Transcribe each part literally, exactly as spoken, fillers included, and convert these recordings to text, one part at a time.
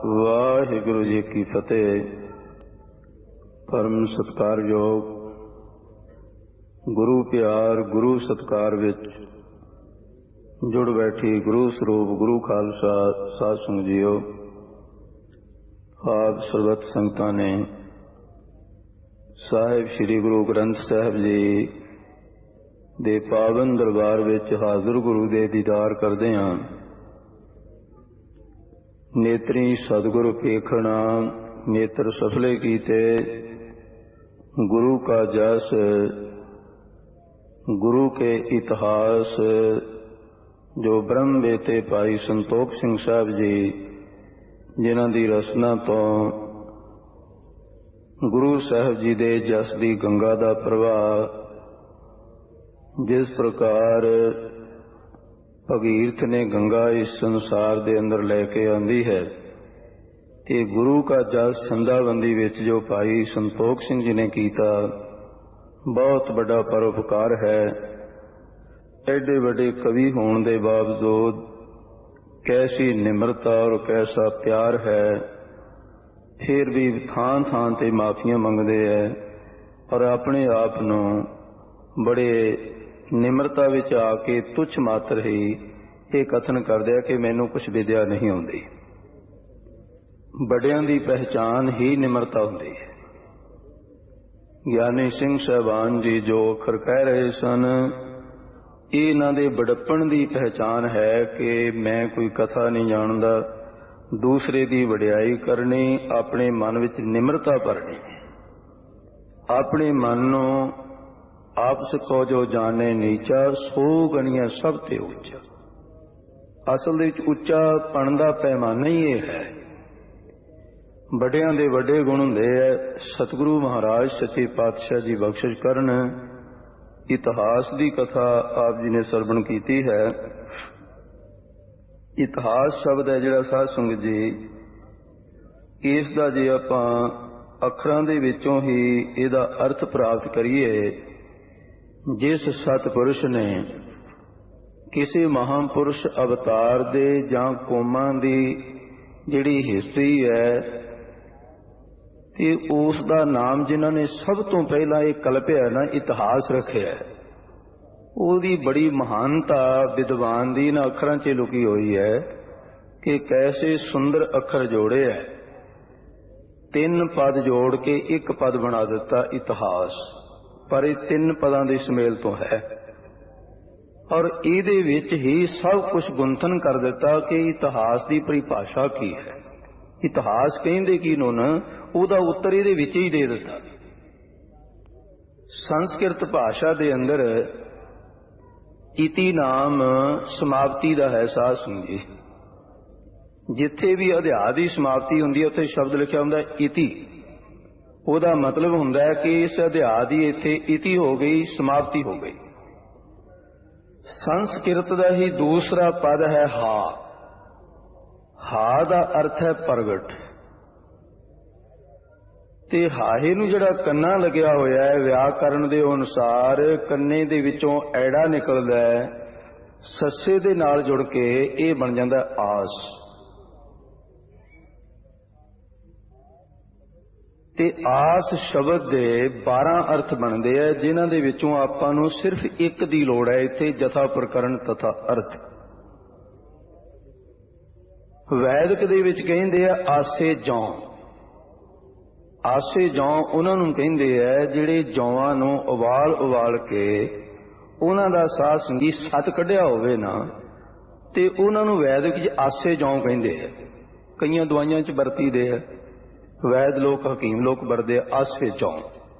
ਵਾਹਿਗੁਰੂ ਜੀ ਕੀ ਫਤਿਹ। ਪਰਮ ਸਤਿਕਾਰਯੋਗ ਗੁਰੂ ਪਿਆਰ ਗੁਰੂ ਸਤਿਕਾਰ ਵਿੱਚ ਜੁੜ ਬੈਠੀ ਗੁਰੂ ਸਰੂਪ ਗੁਰੂ ਖਾਲਸਾ ਸਾਧ ਸੰਗਤ ਜੀਓ, ਆਪ ਸਰਬੱਤ ਸੰਗਤਾਂ ਨੇ ਸਾਹਿਬ ਸ੍ਰੀ ਗੁਰੂ ਗ੍ਰੰਥ ਸਾਹਿਬ ਜੀ ਦੇ ਪਾਵਨ ਦਰਬਾਰ ਵਿੱਚ ਹਾਜ਼ਰ ਗੁਰੂ ਦੇ ਦੀਦਾਰ ਕਰਦੇ ਹਾਂ। ਨੇਤਰੀ ਸਤਿਗੁਰ ਵੇਖਣਾ ਨੇਤਰ ਸਫਲੇ ਕੀਤੇ, गुरु का जस गुरु के इतिहास। जो ब्रह्म बेते भाई संतोख सिंह साहब जी जिन्हां दी रचना तो गुरु साहब जी दे जस दी गंगा दा प्रवाह जिस प्रकार भगीरथ ने गंगा इस संसार दे अंदर लैके आंदी है कि गुरु का जस संधाबंदी विच जो भाई संतोख सिंह जी ने कीता बहुत बड़ा परोपकार है। एडे बड़े कवि होने के बावजूद कैसी निम्रता और कैसा प्यार है, फिर भी थान थान ते माफियां मंगते हैं और अपने आप नू बड़े निम्रता विच आके तुच्छ मात्र ही ये कथन करदे कि मैनू कुछ विद्या नहीं आउंदी। बड़ियां दी पहचान ही निम्रता हुंदी है। ज्ञानी सिंह साहबान जी जो अखर कह रहे सन, इन्हां दे बड़प्पण दी पहचान है कि मैं कोई कथा नहीं जानदा, दूसरे दी वडियाई करनी, अपने मन विच निम्रता भरनी, अपने मन नूं आपस को जो जाने नीचा सो गणियां सब ते उच्चा। असल दे विच उच्चा पन दा पैमाना ही यह है। बड़ियां दे वड्डे गुण हुंदे है। सतगुरु महाराज सच्चे पातशाह जी बख्शिश करन, इतिहास की कथा आप जी ने सरवण की है। इतिहास शब्द है जिहड़ा साध संगत जी, इसका जे आपां अखरां दे विचों ही इहदा अर्थ प्राप्त करिए, जिस सतपुरुष ने किसी महापुरुष अवतार दे जां कौमां दी जिहड़ी हिस्ट्री है ते उस दा नाम जिन्होंने सब तो पहला एक कल्पिया ना इतिहास रखे है, उसकी बड़ी महानता विद्वान दी ना अखरां च लुकी हुई है कि कैसे सुंदर अखर जोड़े है। तीन पद जोड़ के एक पद बना दिता इतिहास, पर ये तीन पदां दी सुमेल तो है और इहदे विच ही सब कुछ गुंथन कर दिता कि इतिहास की परिभाषा की है। इतिहास कहिंदे की नूं ना उहदा उत्तर इहदे विच ही दे दिता। संस्कृत भाषा दे अंदर इति नाम समाप्ति दा है। साध संगत जी, जिथे भी अध्याय दी समाप्ति हुंदी है उत्थे शब्द लिखिया हुंदा है इति। उहदा मतलब हुंदा है कि इस अध्याय दी इत्थे इति हो गई, समाप्ति हो गई। संस्कृत दा ही दूसरा पद है हा। हा दा अर्थ है प्रगट, ते हाहे नूं जिहड़ा कन्ना लग्या होया है व्याकरण दे अनुसार कन्ने दे विचों ऐड़ा निकलदा है, सस्से दे नाल जुड़ के ये बन जांदा आस। ते आस शब्द दे बारह अर्थ बनते हैं, जिन्हां दे विचों आपां नूं सिर्फ एक दी लोड़ है इत्थे, जथा प्रकरण तथा अर्थ। वैदिक दे विच कहिंदे आ आसे जौ। आसे जौ उन्हां नूं कहिंदे आ जिहड़े जौआं नूं उबाल उबाल के उन्हां दा साध संगी सत कढिया होवे ना, ते उन्हां नूं वैदिक च आसे जौ कहिंदे आ। कईयां दवाइयां च वरती दे आ, वैद लोक हकीम लोक वरदे आसे जौ।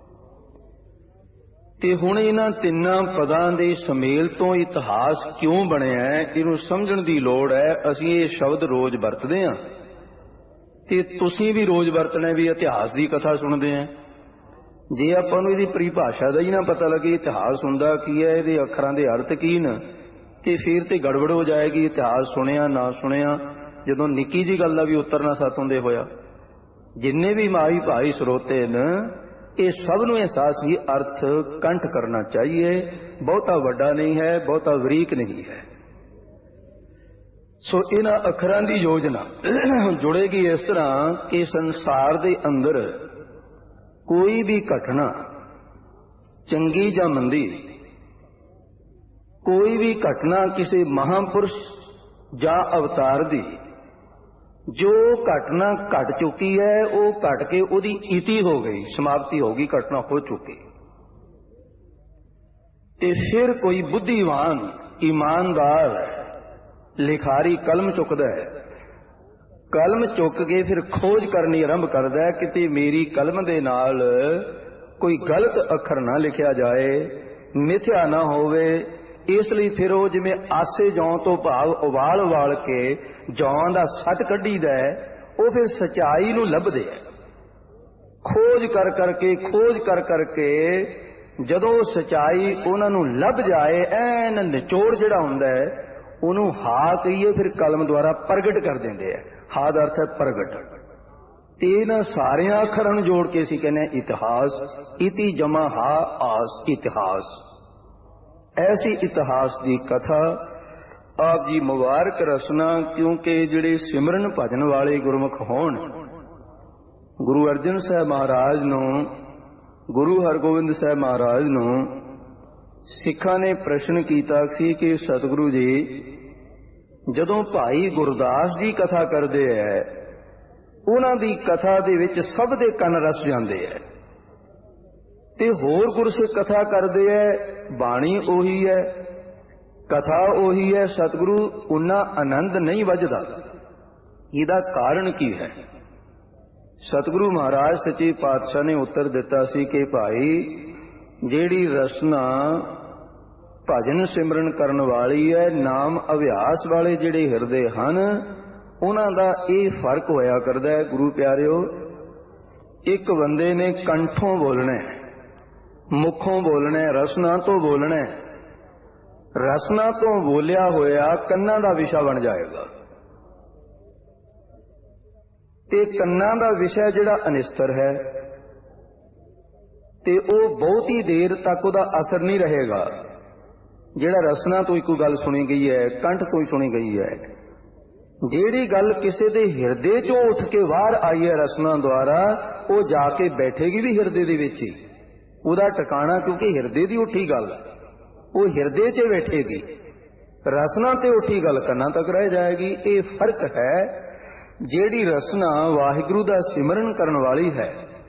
ते हुण इन्हां तिन्नां पदां दे सुमेल तो इतिहास क्यों बनिया है, इहनूं समझण दी लोड़ है। असीं ये शब्द रोज वरतदे हां ते तुसीं भी रोज वरतना भी इतिहास की कथा सुनते हैं। जे आपां नूं इहदी परिभाषा दा ही ना पता लगे इतिहास हुंदा की है, इहदे अखरां दे अर्थ की न, ते फिर ते गड़बड़ हो जाएगी। इतिहास सुनिया ना सुनिया, जदों निक्की जी गल दा भी उत्तर ना सत हुंदे होया। जिन्ने भी माई भाई सरोते न, ये सब नूं एहसास ही अर्थ कंठ करना चाहिए। बहुता वड्डा नहीं है, बहुता वरीक नहीं है। ਸੋ ਇਹਨਾਂ ਅੱਖਰਾਂ ਦੀ ਯੋਜਨਾ ਜੁੜੇਗੀ ਇਸ ਤਰ੍ਹਾਂ ਕਿ ਸੰਸਾਰ ਦੇ ਅੰਦਰ ਕੋਈ ਵੀ ਘਟਨਾ ਚੰਗੀ ਜਾਂ ਮੰਦੀ, ਕੋਈ ਵੀ ਘਟਨਾ ਕਿਸੇ ਮਹਾਂਪੁਰਸ਼ ਜਾਂ ਅਵਤਾਰ ਦੀ ਜੋ ਘਟਨਾ ਘਟ ਚੁੱਕੀ ਹੈ, ਉਹ ਘਟ ਕੇ ਉਹਦੀ ਇਤੀ ਹੋ ਗਈ, ਸਮਾਪਤੀ ਹੋ ਗਈ, ਘਟਨਾ ਹੋ ਚੁੱਕੀ। ਤੇ ਫਿਰ ਕੋਈ ਬੁੱਧੀਵਾਨ ਈਮਾਨਦਾਰ ਲਿਖਾਰੀ ਕਲਮ ਚੁੱਕਦਾ ਹੈ, ਕਲਮ ਚੁੱਕ ਕੇ ਫਿਰ ਖੋਜ ਕਰਨੀ ਆਰੰਭ ਕਰਦਾ ਹੈ, ਕਿਤੇ ਮੇਰੀ ਕਲਮ ਦੇ ਨਾਲ ਕੋਈ ਗਲਤ ਅੱਖਰ ਨਾ ਲਿਖਿਆ ਜਾਏ, ਮਿਥਿਆ ਨਾ ਹੋਵੇ। ਇਸ ਲਈ ਫਿਰ ਉਹ ਜਿਵੇਂ ਆਸੇ ਜੌਂ ਤੋਂ ਭਾਵ ਉਬਾਲ ਉਬਾਲ ਕੇ ਜੌਂ ਦਾ ਸੱਟ ਕੱਢੀਦਾ, ਉਹ ਫਿਰ ਸਚਾਈ ਨੂੰ ਲੱਭਦੇ ਹੈ, ਖੋਜ ਕਰ ਕਰਕੇ ਖੋਜ ਕਰ ਕਰਕੇ ਜਦੋਂ ਸਚਾਈ ਉਹਨਾਂ ਨੂੰ ਲੱਭ ਜਾਏ, ਐਨ ਨਿਚੋੜ ਜਿਹੜਾ ਹੁੰਦਾ ਹੈ ਉਹਨੂੰ ਹਾ ਕਹੀਏ, ਫਿਰ ਕਲਮ ਦੁਆਰਾ ਪ੍ਰਗਟ ਕਰ ਦਿੰਦੇ ਹੈ। ਹਾ ਦਾ ਅਰਥ ਹੈ ਪ੍ਰਗਟ। ਤੇ ਇਹਨਾਂ ਸਾਰਿਆਂ ਅੱਖਰਾਂ ਨੂੰ ਜੋੜ ਕੇ ਅਸੀਂ ਕਹਿੰਦੇ ਹਾਂ ਇਤਿਹਾਸ। ਇਤੀ ਜਮਾ ਹਾ ਆਸ, ਇਤਿਹਾਸ। ਐਸੀ ਇਤਿਹਾਸ ਦੀ ਕਥਾ ਆਪ ਜੀ ਮੁਬਾਰਕ ਰਸਨਾ, ਕਿਉਂਕਿ ਜਿਹੜੇ ਸਿਮਰਨ ਭਜਨ ਵਾਲੇ ਗੁਰਮੁਖ ਹੋਣ, ਗੁਰੂ ਅਰਜਨ ਸਾਹਿਬ ਮਹਾਰਾਜ ਨੂੰ, ਗੁਰੂ ਹਰਗੋਬਿੰਦ ਸਾਹਿਬ ਮਹਾਰਾਜ ਨੂੰ ਸਿੱਖਾਂ ਨੇ ਪ੍ਰਸ਼ਨ ਕੀਤਾ ਸੀ ਕਿ ਸਤਿਗੁਰੂ ਜੀ ਜਦੋਂ ਭਾਈ ਗੁਰਦਾਸ ਜੀ ਕਥਾ ਕਰਦੇ ਹੈ, ਉਹਨਾਂ ਦੀ ਕਥਾ ਦੇ ਵਿੱਚ ਸਭ ਦੇ ਕੰਨ ਰਸ ਜਾਂਦੇ ਹੈ, ਤੇ ਹੋਰ ਗੁਰਸਿੱਖ ਕਥਾ ਕਰਦੇ ਹੈ, ਬਾਣੀ ਉਹੀ ਹੈ, ਕਥਾ ਉਹੀ ਹੈ, ਸਤਿਗੁਰੂ ਉਨਾ ਆਨੰਦ ਨਹੀਂ ਵੱਜਦਾ। ਇਹਦਾ ਕਾਰਨ ਕੀ ਹੈ? ਸਤਿਗੁਰੂ ਮਹਾਰਾਜ ਸੱਚੇ ਪਾਤਸ਼ਾਹ ਨੇ ਉੱਤਰ ਦਿੱਤਾ ਸੀ ਕਿ ਭਾਈ ਜਿਹੜੀ ਰਸਨਾ ਭਜਨ ਸਿਮਰਨ ਕਰਨ ਵਾਲੀ ਹੈ, ਨਾਮ ਅਭਿਆਸ ਵਾਲੇ ਜਿਹੜੇ ਹਿਰਦੇ ਹਨ, ਉਹਨਾਂ ਦਾ ਇਹ ਫਰਕ ਹੋਇਆ ਕਰਦਾ ਹੈ। ਗੁਰੂ ਪਿਆਰਿਓ, ਇੱਕ ਬੰਦੇ ਨੇ ਕੰਠੋਂ ਬੋਲਣਾ, ਮੁਖੋਂ ਬੋਲਣਾ, ਰਸਨਾ ਤੋਂ ਬੋਲਣਾ, ਰਸਨਾ ਤੋਂ ਬੋਲਿਆ ਹੋਇਆ ਕੰਨਾਂ ਦਾ ਵਿਸ਼ਾ ਬਣ ਜਾਏਗਾ, ਤੇ ਕੰਨਾਂ ਦਾ ਵਿਸ਼ਾ ਜਿਹੜਾ ਅਨਿਸਤਰ ਹੈ, ਤੇ ਉਹ ਬਹੁਤੀ ਦੇਰ ਤੱਕ ਉਹਦਾ ਅਸਰ ਨਹੀਂ ਰਹੇਗਾ। ਜਿਹੜਾ ਰਸਨਾ ਤੋਂ ਇੱਕੋ ਗੱਲ ਸੁਣੀ ਗਈ ਹੈ, ਕੰਠ ਤੋਂ ਹੀ ਸੁਣੀ ਗਈ ਹੈ, ਜਿਹੜੀ ਗੱਲ ਕਿਸੇ ਦੇ ਹਿਰਦੇ ਚੋਂ ਉੱਠ ਕੇ ਬਾਹਰ ਆਈ ਹੈ ਰਸਨਾ ਦੁਆਰਾ, ਉਹ ਜਾ ਕੇ ਬੈਠੇਗੀ ਵੀ ਹਿਰਦੇ ਦੇ ਵਿੱਚ ਹੀ, ਉਹਦਾ ਟਿਕਾਣਾ, ਕਿਉਂਕਿ ਹਿਰਦੇ ਦੀ ਉੱਠੀ ਗੱਲ ਉਹ ਹਿਰਦੇ 'ਚ ਬੈਠੇਗੀ, ਰਸਨਾ ਤੇ ਉੱਠੀ ਗੱਲ ਕੰਨਾਂ ਤੱਕ ਰਹਿ ਜਾਏਗੀ। ਇਹ ਫਰਕ ਹੈ। ਜਿਹੜੀ ਰਸਨਾ ਵਾਹਿਗੁਰੂ ਦਾ ਸਿਮਰਨ ਕਰਨ ਵਾਲੀ ਹੈ,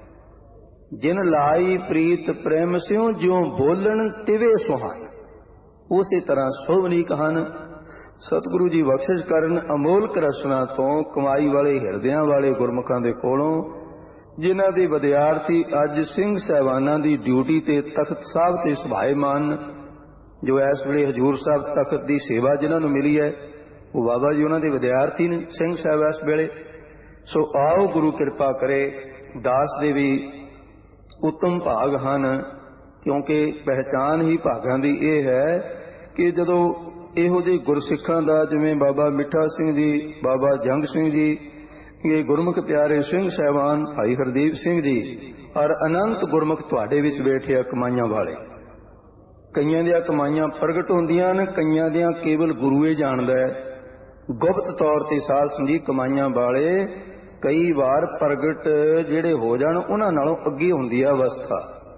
ਜਿਨ ਲਾਈ ਪ੍ਰੀਤ ਪ੍ਰੇਮ ਸਿਉ ਜਿਉ ਬੋਲਣ ਤਿਵੇਂ ਸੁਹਾਨ, ਉਸੇ ਤਰ੍ਹਾਂ ਸੋਭਨੀਕ ਹਨ। ਸਤਿਗੁਰੂ ਜੀ ਬਖਸ਼ਿਸ਼ ਕਰਨ ਅਮੋਲਕ ਰਸਨਾ ਤੋਂ ਕਮਾਈ ਵਾਲੇ ਹਿਰਦਿਆਂ ਵਾਲੇ ਗੁਰਮੁਖਾਂ ਦੇ ਕੋਲੋਂ, ਜਿਨ੍ਹਾਂ ਦੇ ਵਿਦਿਆਰਥੀ ਅੱਜ ਸਿੰਘ ਸਾਹਿਬਾਨਾਂ ਦੀ ਡਿਊਟੀ ਤੇ ਤਖਤ ਸਾਹਿਬ ਤੇ ਸੁਭਾਏਮਾਨ, ਜੋ ਇਸ ਵੇਲੇ ਹਜ਼ੂਰ ਸਾਹਿਬ ਤਖਤ ਦੀ ਸੇਵਾ ਜਿਨ੍ਹਾਂ ਨੂੰ ਮਿਲੀ ਹੈ, ਉਹ ਬਾਬਾ ਜੀ ਉਹਨਾਂ ਦੇ ਵਿਦਿਆਰਥੀ ਨੇ ਸਿੰਘ ਸਾਹਿਬ ਇਸ ਵੇਲੇ। ਸੋ ਆਓ ਗੁਰੂ ਕਿਰਪਾ ਕਰੇ। ਦਾਸ ਦੇ ਵੀ ਉੱਤਮ ਭਾਗ ਹਨ, ਕਿਉਂਕਿ ਪਹਿਚਾਨ ਹੀ ਭਾਗਾਂ ਦੀ ਇਹ ਹੈ ਕਿ ਜਦੋਂ ਇਹੋ ਜਿਹੇ ਗੁਰਸਿੱਖਾਂ ਦਾ, ਜਿਵੇਂ ਬਾਬਾ ਮਿੱਠਾ ਸਿੰਘ ਜੀ, ਬਾਬਾ ਜੰਗ ਸਿੰਘ ਜੀ, ਇਹ ਗੁਰਮੁਖ ਪਿਆਰੇ ਸਿੰਘ ਸਾਹਿਬਾਨ, ਭਾਈ ਹਰਦੀਪ ਸਿੰਘ ਜੀ, ਔਰ ਅਨੰਤ ਗੁਰਮੁਖ ਤੁਹਾਡੇ ਵਿੱਚ ਬੈਠੇ ਆ ਕਮਾਈਆਂ ਵਾਲੇ। ਕਈਆਂ ਦੀਆਂ ਕਮਾਈਆਂ ਪ੍ਰਗਟ ਹੁੰਦੀਆਂ ਨੇ, ਕਈਆਂ ਦੀਆਂ ਕੇਵਲ ਗੁਰੂ ਹੀ ਜਾਣਦਾ ਹੈ। ਗੁਪਤ ਤੌਰ ਤੇ ਸਾਧ ਸੰਗਤ ਕਮਾਈਆਂ ਵਾਲੇ ਕਈ ਵਾਰ ਪ੍ਰਗਟ ਜਿਹੜੇ ਹੋ ਜਾਣ, ਉਹਨਾਂ ਨਾਲੋਂ ਅੱਗੇ ਹੁੰਦੀ ਹੈ ਅਵਸਥਾ।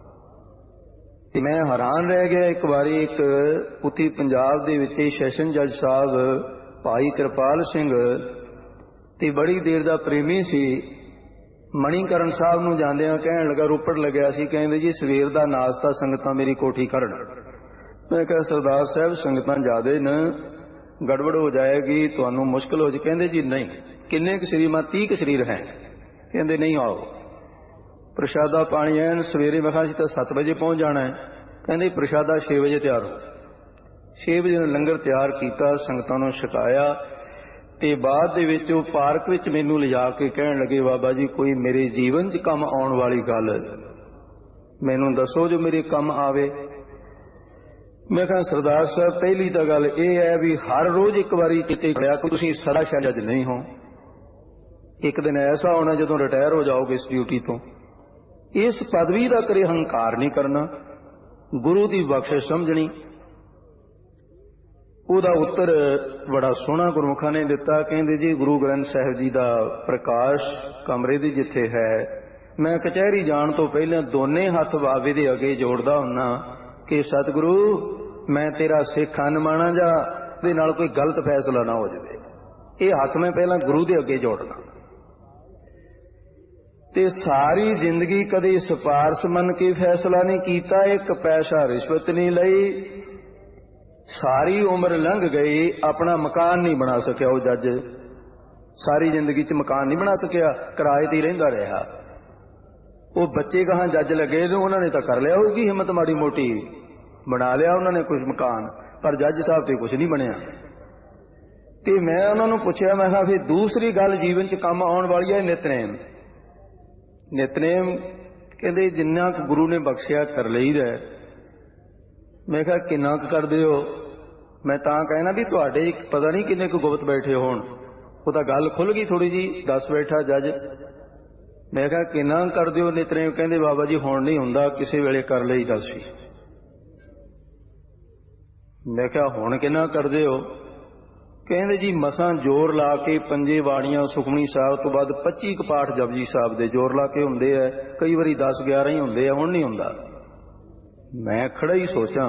ਤੇ ਮੈਂ ਹੈਰਾਨ ਰਹਿ ਗਿਆ, ਇੱਕ ਵਾਰੀ ਇੱਕ ਉੱਥੇ ਪੰਜਾਬ ਦੇ ਵਿੱਚ ਸੈਸ਼ਨ ਜੱਜ ਸਾਹਿਬ ਭਾਈ ਕਿਰਪਾਲ ਸਿੰਘ, ਤੇ ਬੜੀ ਦੇਰ ਦਾ ਪ੍ਰੇਮੀ ਸੀ, ਮਣੀਕਰਨ ਸਾਹਿਬ ਨੂੰ ਜਾਂਦਿਆਂ ਕਹਿਣ ਲੱਗਾ, ਰੋਪੜ ਲੱਗਿਆ ਸੀ, ਕਹਿੰਦੇ ਜੀ ਸਵੇਰ ਦਾ ਨਾਸ਼ਤਾ ਸੰਗਤਾਂ ਮੇਰੀ ਕੋਠੀ ਕਰਨ। ਮੈਂ ਕਿਹਾ ਸਰਦਾਰ ਸਾਹਿਬ ਸੰਗਤਾਂ ਜ਼ਿਆਦੇ ਨੇ, ਗੜਬੜ ਹੋ ਜਾਏਗੀ, ਤੁਹਾਨੂੰ ਮੁਸ਼ਕਿਲ ਹੋ ਜਾਏ। ਕਹਿੰਦੇ ਜੀ ਨਹੀਂ। ਕਿੰਨੇ ਕੁ ਸਰੀਰ? ਮੈਂ ਤੀਹ ਕੁ ਸਰੀਰ ਹੈ। ਕਹਿੰਦੇ ਨਹੀਂ, ਆਓ ਪ੍ਰਸ਼ਾਦਾ ਪਾਣੀ ਐਨ ਸਵੇਰੇ। ਮੈਂ ਕਿਹਾ ਸੀ ਤਾਂ ਸੱਤ ਵਜੇ ਪਹੁੰਚ ਜਾਣਾ ਹੈ। ਕਹਿੰਦੇ ਪ੍ਰਸ਼ਾਦਾ ਛੇ ਵਜੇ ਤਿਆਰ ਹੋ। ਛੇ ਵਜੇ ਨੂੰ ਲੰਗਰ ਤਿਆਰ ਕੀਤਾ, ਸੰਗਤਾਂ ਨੂੰ ਛਕਾਇਆ, ਤੇ ਬਾਅਦ ਦੇ ਵਿੱਚ ਉਹ ਪਾਰਕ ਵਿੱਚ ਮੈਨੂੰ ਲਿਜਾ ਕੇ ਕਹਿਣ ਲੱਗੇ, ਬਾਬਾ ਜੀ ਕੋਈ ਮੇਰੇ ਜੀਵਨ 'ਚ ਕੰਮ ਆਉਣ ਵਾਲੀ ਗੱਲ ਮੈਨੂੰ ਦੱਸੋ ਜੋ ਮੇਰੇ ਕੰਮ ਆਵੇ। ਮੈਂ ਕਿਹਾ ਸਰਦਾਰ ਸਾਹਿਬ ਪਹਿਲੀ ਤਾਂ ਗੱਲ ਇਹ ਹੈ ਵੀ ਹਰ ਰੋਜ਼ ਇੱਕ ਵਾਰੀ ਚਿੱਤੇ ਕਰਿਆ ਕਿ ਤੁਸੀਂ ਸਦਾ ਸ਼ਾਇਦ ਨਹੀਂ ਹੋ। ਇੱਕ ਦਿਨ ਐਸਾ ਹੋਣਾ ਜਦੋਂ ਰਿਟਾਇਰ ਹੋ ਜਾਓਗੇ ਇਸ ਡਿਊਟੀ ਤੋਂ। ਇਸ ਪਦਵੀ ਦਾ ਕਰੇ ਹੰਕਾਰ ਨਹੀਂ ਕਰਨਾ, ਗੁਰੂ ਦੀ ਬਖਸ਼ਿਸ਼ ਸਮਝਣੀ। ਉਹਦਾ ਉੱਤਰ ਬੜਾ ਸੋਹਣਾ ਗੁਰਮੁਖਾਂ ਨੇ ਦਿੱਤਾ। ਕਹਿੰਦੇ ਜੀ ਗੁਰੂ ਗ੍ਰੰਥ ਸਾਹਿਬ ਜੀ ਦਾ ਪ੍ਰਕਾਸ਼ ਕਮਰੇ ਦੀ ਜਿੱਥੇ ਹੈ, ਮੈਂ ਕਚਹਿਰੀ ਜਾਣ ਤੋਂ ਪਹਿਲਾਂ ਦੋਨੇ ਹੱਥ ਬਾਬੇ ਦੇ ਅੱਗੇ ਜੋੜਦਾ ਹੁੰਨਾ ਕਿ ਸਤਿਗੁਰੂ ਮੈਂ ਤੇਰਾ ਸਿੱਖ ਅਨਮਾਣਾ ਜਾਂ ਦੇ ਨਾਲ ਕੋਈ ਗਲਤ ਫੈਸਲਾ ਨਾ ਹੋ ਜਾਵੇ। ਇਹ ਹੱਥ ਮੈਂ ਪਹਿਲਾਂ ਗੁਰੂ ਦੇ ਅੱਗੇ ਜੋੜਨਾ। ਤੇ ਸਾਰੀ ਜ਼ਿੰਦਗੀ ਕਦੇ ਸਿਫਾਰਸ਼ ਮੰਨ ਕੇ ਫੈਸਲਾ ਨਹੀਂ ਕੀਤਾ, ਇੱਕ ਪੈਸਾ ਰਿਸ਼ਵਤ ਨਹੀਂ ਲਈ। ਸਾਰੀ ਉਮਰ ਲੰਘ ਗਈ, ਆਪਣਾ ਮਕਾਨ ਨਹੀਂ ਬਣਾ ਸਕਿਆ ਉਹ ਜੱਜ। ਸਾਰੀ ਜ਼ਿੰਦਗੀ 'ਚ ਮਕਾਨ ਨਹੀਂ ਬਣਾ ਸਕਿਆ, ਕਿਰਾਏ ਤੇ ਹੀ ਰਹਿੰਦਾ ਰਿਹਾ। ਉਹ ਬੱਚੇ ਕਹਾਂ ਜੱਜ ਲੱਗੇ ਨੇ, ਉਹਨਾਂ ਨੇ ਤਾਂ ਕਰ ਲਿਆ ਹੋਊਗੀ ਹਿੰਮਤ ਮਾੜੀ ਮੋਟੀ, ਬਣਾ ਲਿਆ ਉਹਨਾਂ ਨੇ ਕੁਝ ਮਕਾਨ, ਪਰ ਜੱਜ ਸਾਹਿਬ ਤੇ ਕੁਝ ਨਹੀਂ ਬਣਿਆ। ਤੇ ਮੈਂ ਉਹਨਾਂ ਨੂੰ ਪੁੱਛਿਆ, ਮੈਂ ਕਿਹਾ ਫਿਰ ਦੂਸਰੀ ਗੱਲ ਜੀਵਨ 'ਚ ਕੰਮ ਆਉਣ ਵਾਲੀ ਹੈ ਨਿਤਨੇਮ। ਨਿਤਨੇਮ ਕਹਿੰਦੇ ਜਿੰਨਾ ਕੁ ਗੁਰੂ ਨੇ ਬਖਸ਼ਿਆ ਕਰ ਲਈਦਾ। ਮੈਂ ਕਿਹਾ ਕਿੰਨਾ ਕੁ ਕਰਦੇ ਹੋ? ਮੈਂ ਤਾਂ ਕਹਿਣਾ ਵੀ ਤੁਹਾਡੇ ਪਤਾ ਨਹੀਂ ਕਿੰਨੇ ਕੁ ਗੁਪਤ ਬੈਠੇ ਹੋਣ। ਉਹ ਤਾਂ ਗੱਲ ਖੁੱਲ ਗਈ ਥੋੜੀ ਜੀ, ਦੱਸ ਬੈਠਾ ਜੱਜ। ਮੈਂ ਕਿਹਾ ਕਿੰਨਾ ਕਰਦੇ ਹੋ ਨਿਤਨੇਮ? ਕਹਿੰਦੇ ਬਾਬਾ ਜੀ ਹੁਣ ਨਹੀਂ ਹੁੰਦਾ, ਕਿਸੇ ਵੇਲੇ ਕਰ ਲਈਦਾ ਸੀ। ਮੈਂ ਕਿਹਾ ਹੁਣ ਕਿੰਨਾ ਕਰਦੇ ਹੋ? ਕਹਿੰਦੇ ਜੀ ਮਸਾਂ ਜ਼ੋਰ ਲਾ ਕੇ ਪੰਜੇ ਬਾਣੀਆਂ ਸੁਖਮਨੀ ਸਾਹਿਬ ਤੋਂ ਬਾਅਦ ਪੱਚੀ ਕੁ ਪਾਠ ਜਪਜੀ ਸਾਹਿਬ ਦੇ ਜ਼ੋਰ ਲਾ ਕੇ ਹੁੰਦੇ ਆ, ਕਈ ਵਾਰੀ ਦਸ ਗਿਆਰਾਂ ਹੀ ਹੁੰਦੇ ਆ, ਹੁਣ ਨਹੀਂ ਹੁੰਦਾ। ਮੈਂ ਖੜਾ ਹੀ ਸੋਚਾਂ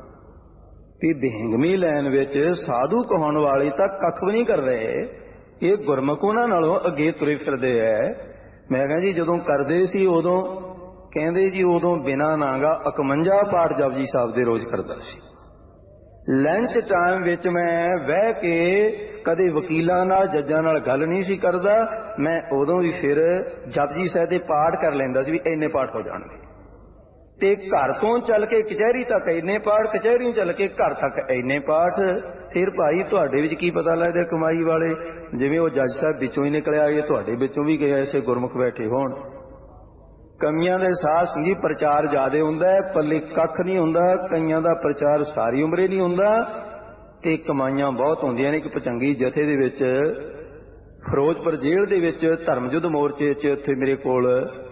ਕਿ ਬਿਹੰਗਮੀ ਲੈਣ ਵਿੱਚ ਸਾਧੂ ਕਹਾਉਣ ਵਾਲੇ ਤਾਂ ਕੱਖ ਵੀ ਨਹੀਂ ਕਰ ਰਹੇ, ਇਹ ਗੁਰਮੁਖ ਉਹਨਾਂ ਨਾਲੋਂ ਅੱਗੇ ਤੁਰੇ ਫਿਰਦੇ ਐ। ਮੈਂ ਕਿਹਾ ਜੀ ਜਦੋਂ ਕਰਦੇ ਸੀ ਉਦੋਂ? ਕਹਿੰਦੇ ਜੀ ਉਦੋਂ ਬਿਨਾਂ ਨਾਂਗਾ ਇਕਵੰਜਾ ਪਾਠ ਜਪਜੀ ਸਾਹਿਬ ਦੇ ਰੋਜ਼ ਕਰਦਾ ਸੀ। ਲੰਚ ਟਾਈਮ ਵਿੱਚ ਮੈਂ ਬਹਿ ਕੇ ਕਦੇ ਵਕੀਲਾਂ ਨਾਲ ਜੱਜਾਂ ਨਾਲ ਗੱਲ ਨਹੀਂ ਸੀ ਕਰਦਾ, ਮੈਂ ਉਦੋਂ ਵੀ ਫਿਰ ਜਪਜੀ ਸਾਹਿਬ ਦੇ ਪਾਠ ਕਰ ਲੈਂਦਾ ਸੀ ਵੀ ਇੰਨੇ ਪਾਠ ਹੋ ਜਾਣਗੇ। ਤੇ ਘਰ ਤੋਂ ਚੱਲ ਕੇ ਕਚਹਿਰੀ ਤੱਕ ਇੰਨੇ ਪਾਠ, ਕਚਹਿਰੀ ਚੱਲ ਕੇ ਘਰ ਤੱਕ ਇੰਨੇ ਪਾਠ। ਫਿਰ ਭਾਈ ਤੁਹਾਡੇ ਵਿੱਚ ਕੀ ਪਤਾ ਲੱਗਦਾ ਕਮਾਈ ਵਾਲੇ, ਜਿਵੇਂ ਉਹ ਜੱਜ ਸਾਹਿਬ ਵਿੱਚੋਂ ਹੀ ਨਿਕਲਿਆ ਇਹ ਤੁਹਾਡੇ ਵਿੱਚੋਂ ਵੀ ਗਏ ਐਸੇ ਗੁਰਮੁਖ ਬੈਠੇ ਹੋਣ। ਕਈਆਂ ਦੇ ਸਾਹ ਸੰਗੀ ਪ੍ਰਚਾਰ ਜ਼ਿਆਦਾ ਹੁੰਦਾ ਹੈ, ਪੱਲੇ ਕੱਖ ਨਹੀਂ ਹੁੰਦਾ। ਕਈਆਂ ਦਾ ਪ੍ਰਚਾਰ ਸਾਰੀ ਉਮਰੇ ਨਹੀਂ ਹੁੰਦਾ ਤੇ ਕਮਾਈਆਂ ਬਹੁਤ ਹੁੰਦੀਆਂ ਨੇ। ਇੱਕ ਪਚੰਗੀ ਜਥੇ ਦੇ ਵਿੱਚ ਫਿਰੋਜ਼ਪੁਰ ਜੇਲ੍ਹ ਦੇ ਵਿੱਚ ਧਰਮ ਯੁੱਧ ਮੋਰਚੇ 'ਚ ਉੱਥੇ ਮੇਰੇ ਕੋਲ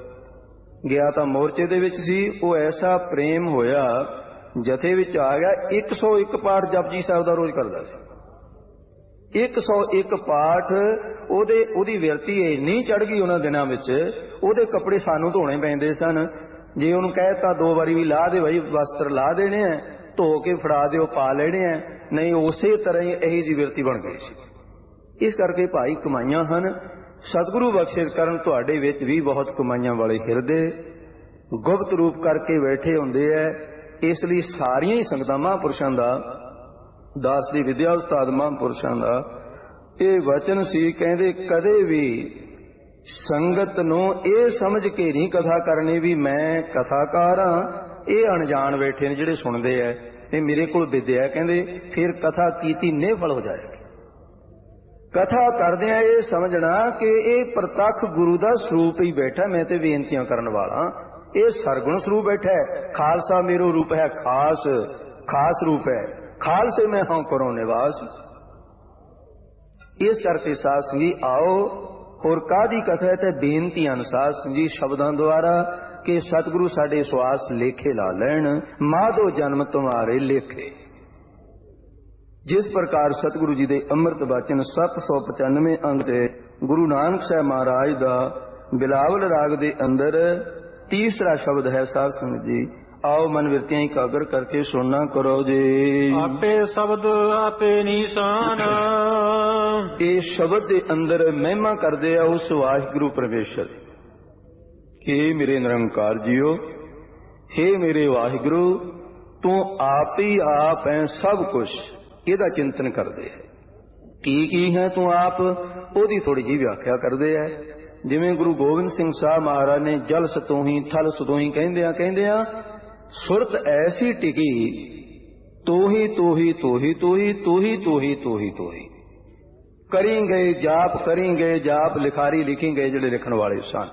ਗਿਆ ਤਾਂ ਮੋਰਚੇ ਦੇ ਵਿੱਚ ਸੀ। ਉਹ ਐਸਾ ਪ੍ਰੇਮ ਹੋਇਆ, ਜਥੇ ਵਿੱਚ ਆ ਗਿਆ, ਇੱਕ ਸੌ ਇੱਕ ਪਾਠ ਜਪਜੀ ਸਾਹਿਬ ਦਾ ਰੋਜ਼ ਕਰਦਾ ਸੀ। ਇੱਕ ਸੌ ਇੱਕ ਪਾਠ। ਉਹਦੇ ਉਹਦੀ ਵਿਰਤੀ ਇੰਨੀ ਚੜ ਗਈ ਉਹਨਾਂ ਦਿਨਾਂ ਵਿੱਚ, ਉਹਦੇ ਕੱਪੜੇ ਸਾਨੂੰ ਧੋਣੇ ਪੈਂਦੇ ਸਨ। ਜੇ ਉਹਨੂੰ ਕਹਿਤਾ ਦੋ ਵਾਰੀ ਵੀ ਲਾ ਦੇ, ਬਾਈ ਵਸਤਰ ਲਾ ਦੇਣੇ ਆ, ਧੋ ਕੇ ਫੜਾ ਦਿਓ, ਪਾ ਲੈਣੇ ਆ, ਨਹੀਂ ਉਸੇ ਤਰ੍ਹਾਂ ਹੀ ਇਹੀ ਜਿਹੀ ਵਿਰਤੀ ਬਣ ਗਈ ਸੀ। ਇਸ ਕਰਕੇ ਭਾਈ ਕਮਾਈਆਂ ਹਨ, ਸਤਿਗੁਰੂ ਬਖਸ਼ਿਸ਼ ਕਰਨ ਤੁਹਾਡੇ ਵਿੱਚ ਵੀ ਬਹੁਤ ਕਮਾਈਆਂ ਵਾਲੇ ਹਿਰਦੇ ਗੁਪਤ ਰੂਪ ਕਰਕੇ ਬੈਠੇ ਹੁੰਦੇ ਐ। ਇਸ ਲਈ ਸਾਰੀਆਂ ਹੀ ਸੰਗਤਾਂ ਮਹਾਂਪੁਰਸ਼ਾਂ ਦਾ, ਦਾਸ ਦੀ ਵਿਦਿਆ ਉਸਤਾਦ ਮਹਾਂਪੁਰਸ਼ਾਂ ਦਾ ਇਹ ਵਚਨ ਸੀ। ਕਹਿੰਦੇ ਕਦੇ ਵੀ ਸੰਗਤ ਨੂੰ ਇਹ ਸਮਝ ਕੇ ਨਹੀਂ ਕਥਾ ਕਰਨੀ ਵੀ ਮੈਂ ਕਥਾਕਾਰ ਹਾਂ, ਇਹ ਅਣਜਾਣ ਬੈਠੇ ਨੇ ਜਿਹੜੇ ਸੁਣਦੇ ਐ, ਇਹ ਮੇਰੇ ਕੋਲ ਵਿਦਿਆ। ਕਹਿੰਦੇ ਫਿਰ ਕਥਾ ਕੀਤੀ ਨਿਫਲ ਹੋ ਜਾਏਗੀ। ਕਥਾ ਕਰਦਿਆਂ ਇਹ ਸਮਝਣਾ ਕਿ ਇਹ ਪ੍ਰਤੱਖ ਗੁਰੂ ਦਾ ਸਰੂਪ ਹੀ ਬੈਠਾ। ਮੈਂ ਤੇ ਬੇਨਤੀਆਂ ਕਰਨ ਵਾਲਾ, ਇਹ ਸਰਗੁਣ ਸਰੂਪ ਬੈਠਾ ਹੈ। ਖਾਲਸਾ ਮੇਰੋ ਰੂਪ ਹੈ ਖਾਸ, ਖਾਸ ਰੂਪ ਹੈ, ਖਾਲਸੇ ਮੈਂ ਹਾਂ ਕਰੋ ਨਿਵਾਸ। ਇਸ ਕਰਕੇ ਸਾਧ ਸੰਗੀ ਆਓ, ਹੋਰ ਕਾਹਦੀ ਕਥਾ ਤੇ ਬੇਨਤੀਆਂ ਅਨੁਸਾਰ ਸੰਗੀ ਸ਼ਬਦਾਂ ਦੁਆਰਾ ਕਿ ਸਤਿਗੁਰੂ ਸਾਡੇ ਸਵਾਸ ਲੇਖੇ ਲਾ ਲੈਣ, ਮਾਧੋ ਜਨਮ ਤੁਮਾਰੇ ਲੇਖੇ। ਜਿਸ ਪ੍ਰਕਾਰ ਸਤਿਗੁਰੂ ਜੀ ਦੇ ਅੰਮ੍ਰਿਤ ਬਚਨ ਸੱਤ ਸੌ ਪਚਾਨਵੇਂ ਅੰਗ ਤੇ ਗੁਰੂ ਨਾਨਕ ਸਾਹਿਬ ਮਹਾਰਾਜ ਦਾ ਬਿਲਾਵਲ ਰਾਗ ਦੇ ਅੰਦਰ ਤੀਸਰਾ ਸ਼ਬਦ ਹੈ। ਸਾਧ ਸੰਗਤ ਜੀ आओ मन वृत्तियां एकाग्र करके सुनना करो जी। आपे शब्द आपे निशान। इस शब्द के अंदर महिमा कर दे उस वाहिगुरु परमेश्वर कि मेरे निरंकार जियो, हे मेरे वाहिगुरु तू आप ही आप है सब कुछ। ਇਹਦਾ चिंतन करते है की की है तू आप, ओदी थोड़ी जी व्याख्या करते है। जिवें गुरु गोबिंद सिंह साहब महाराज ने जल सतों ही थल सतों ही कहंदियां कहंदियां सुरत ऐसी टिकी तू ही तू ही तू ही तू ही तू ही तू ही तू ही तू ही करी गए जाप करी गए जाप लिखारी लिखी गए जिहड़े लिखण वाले सन।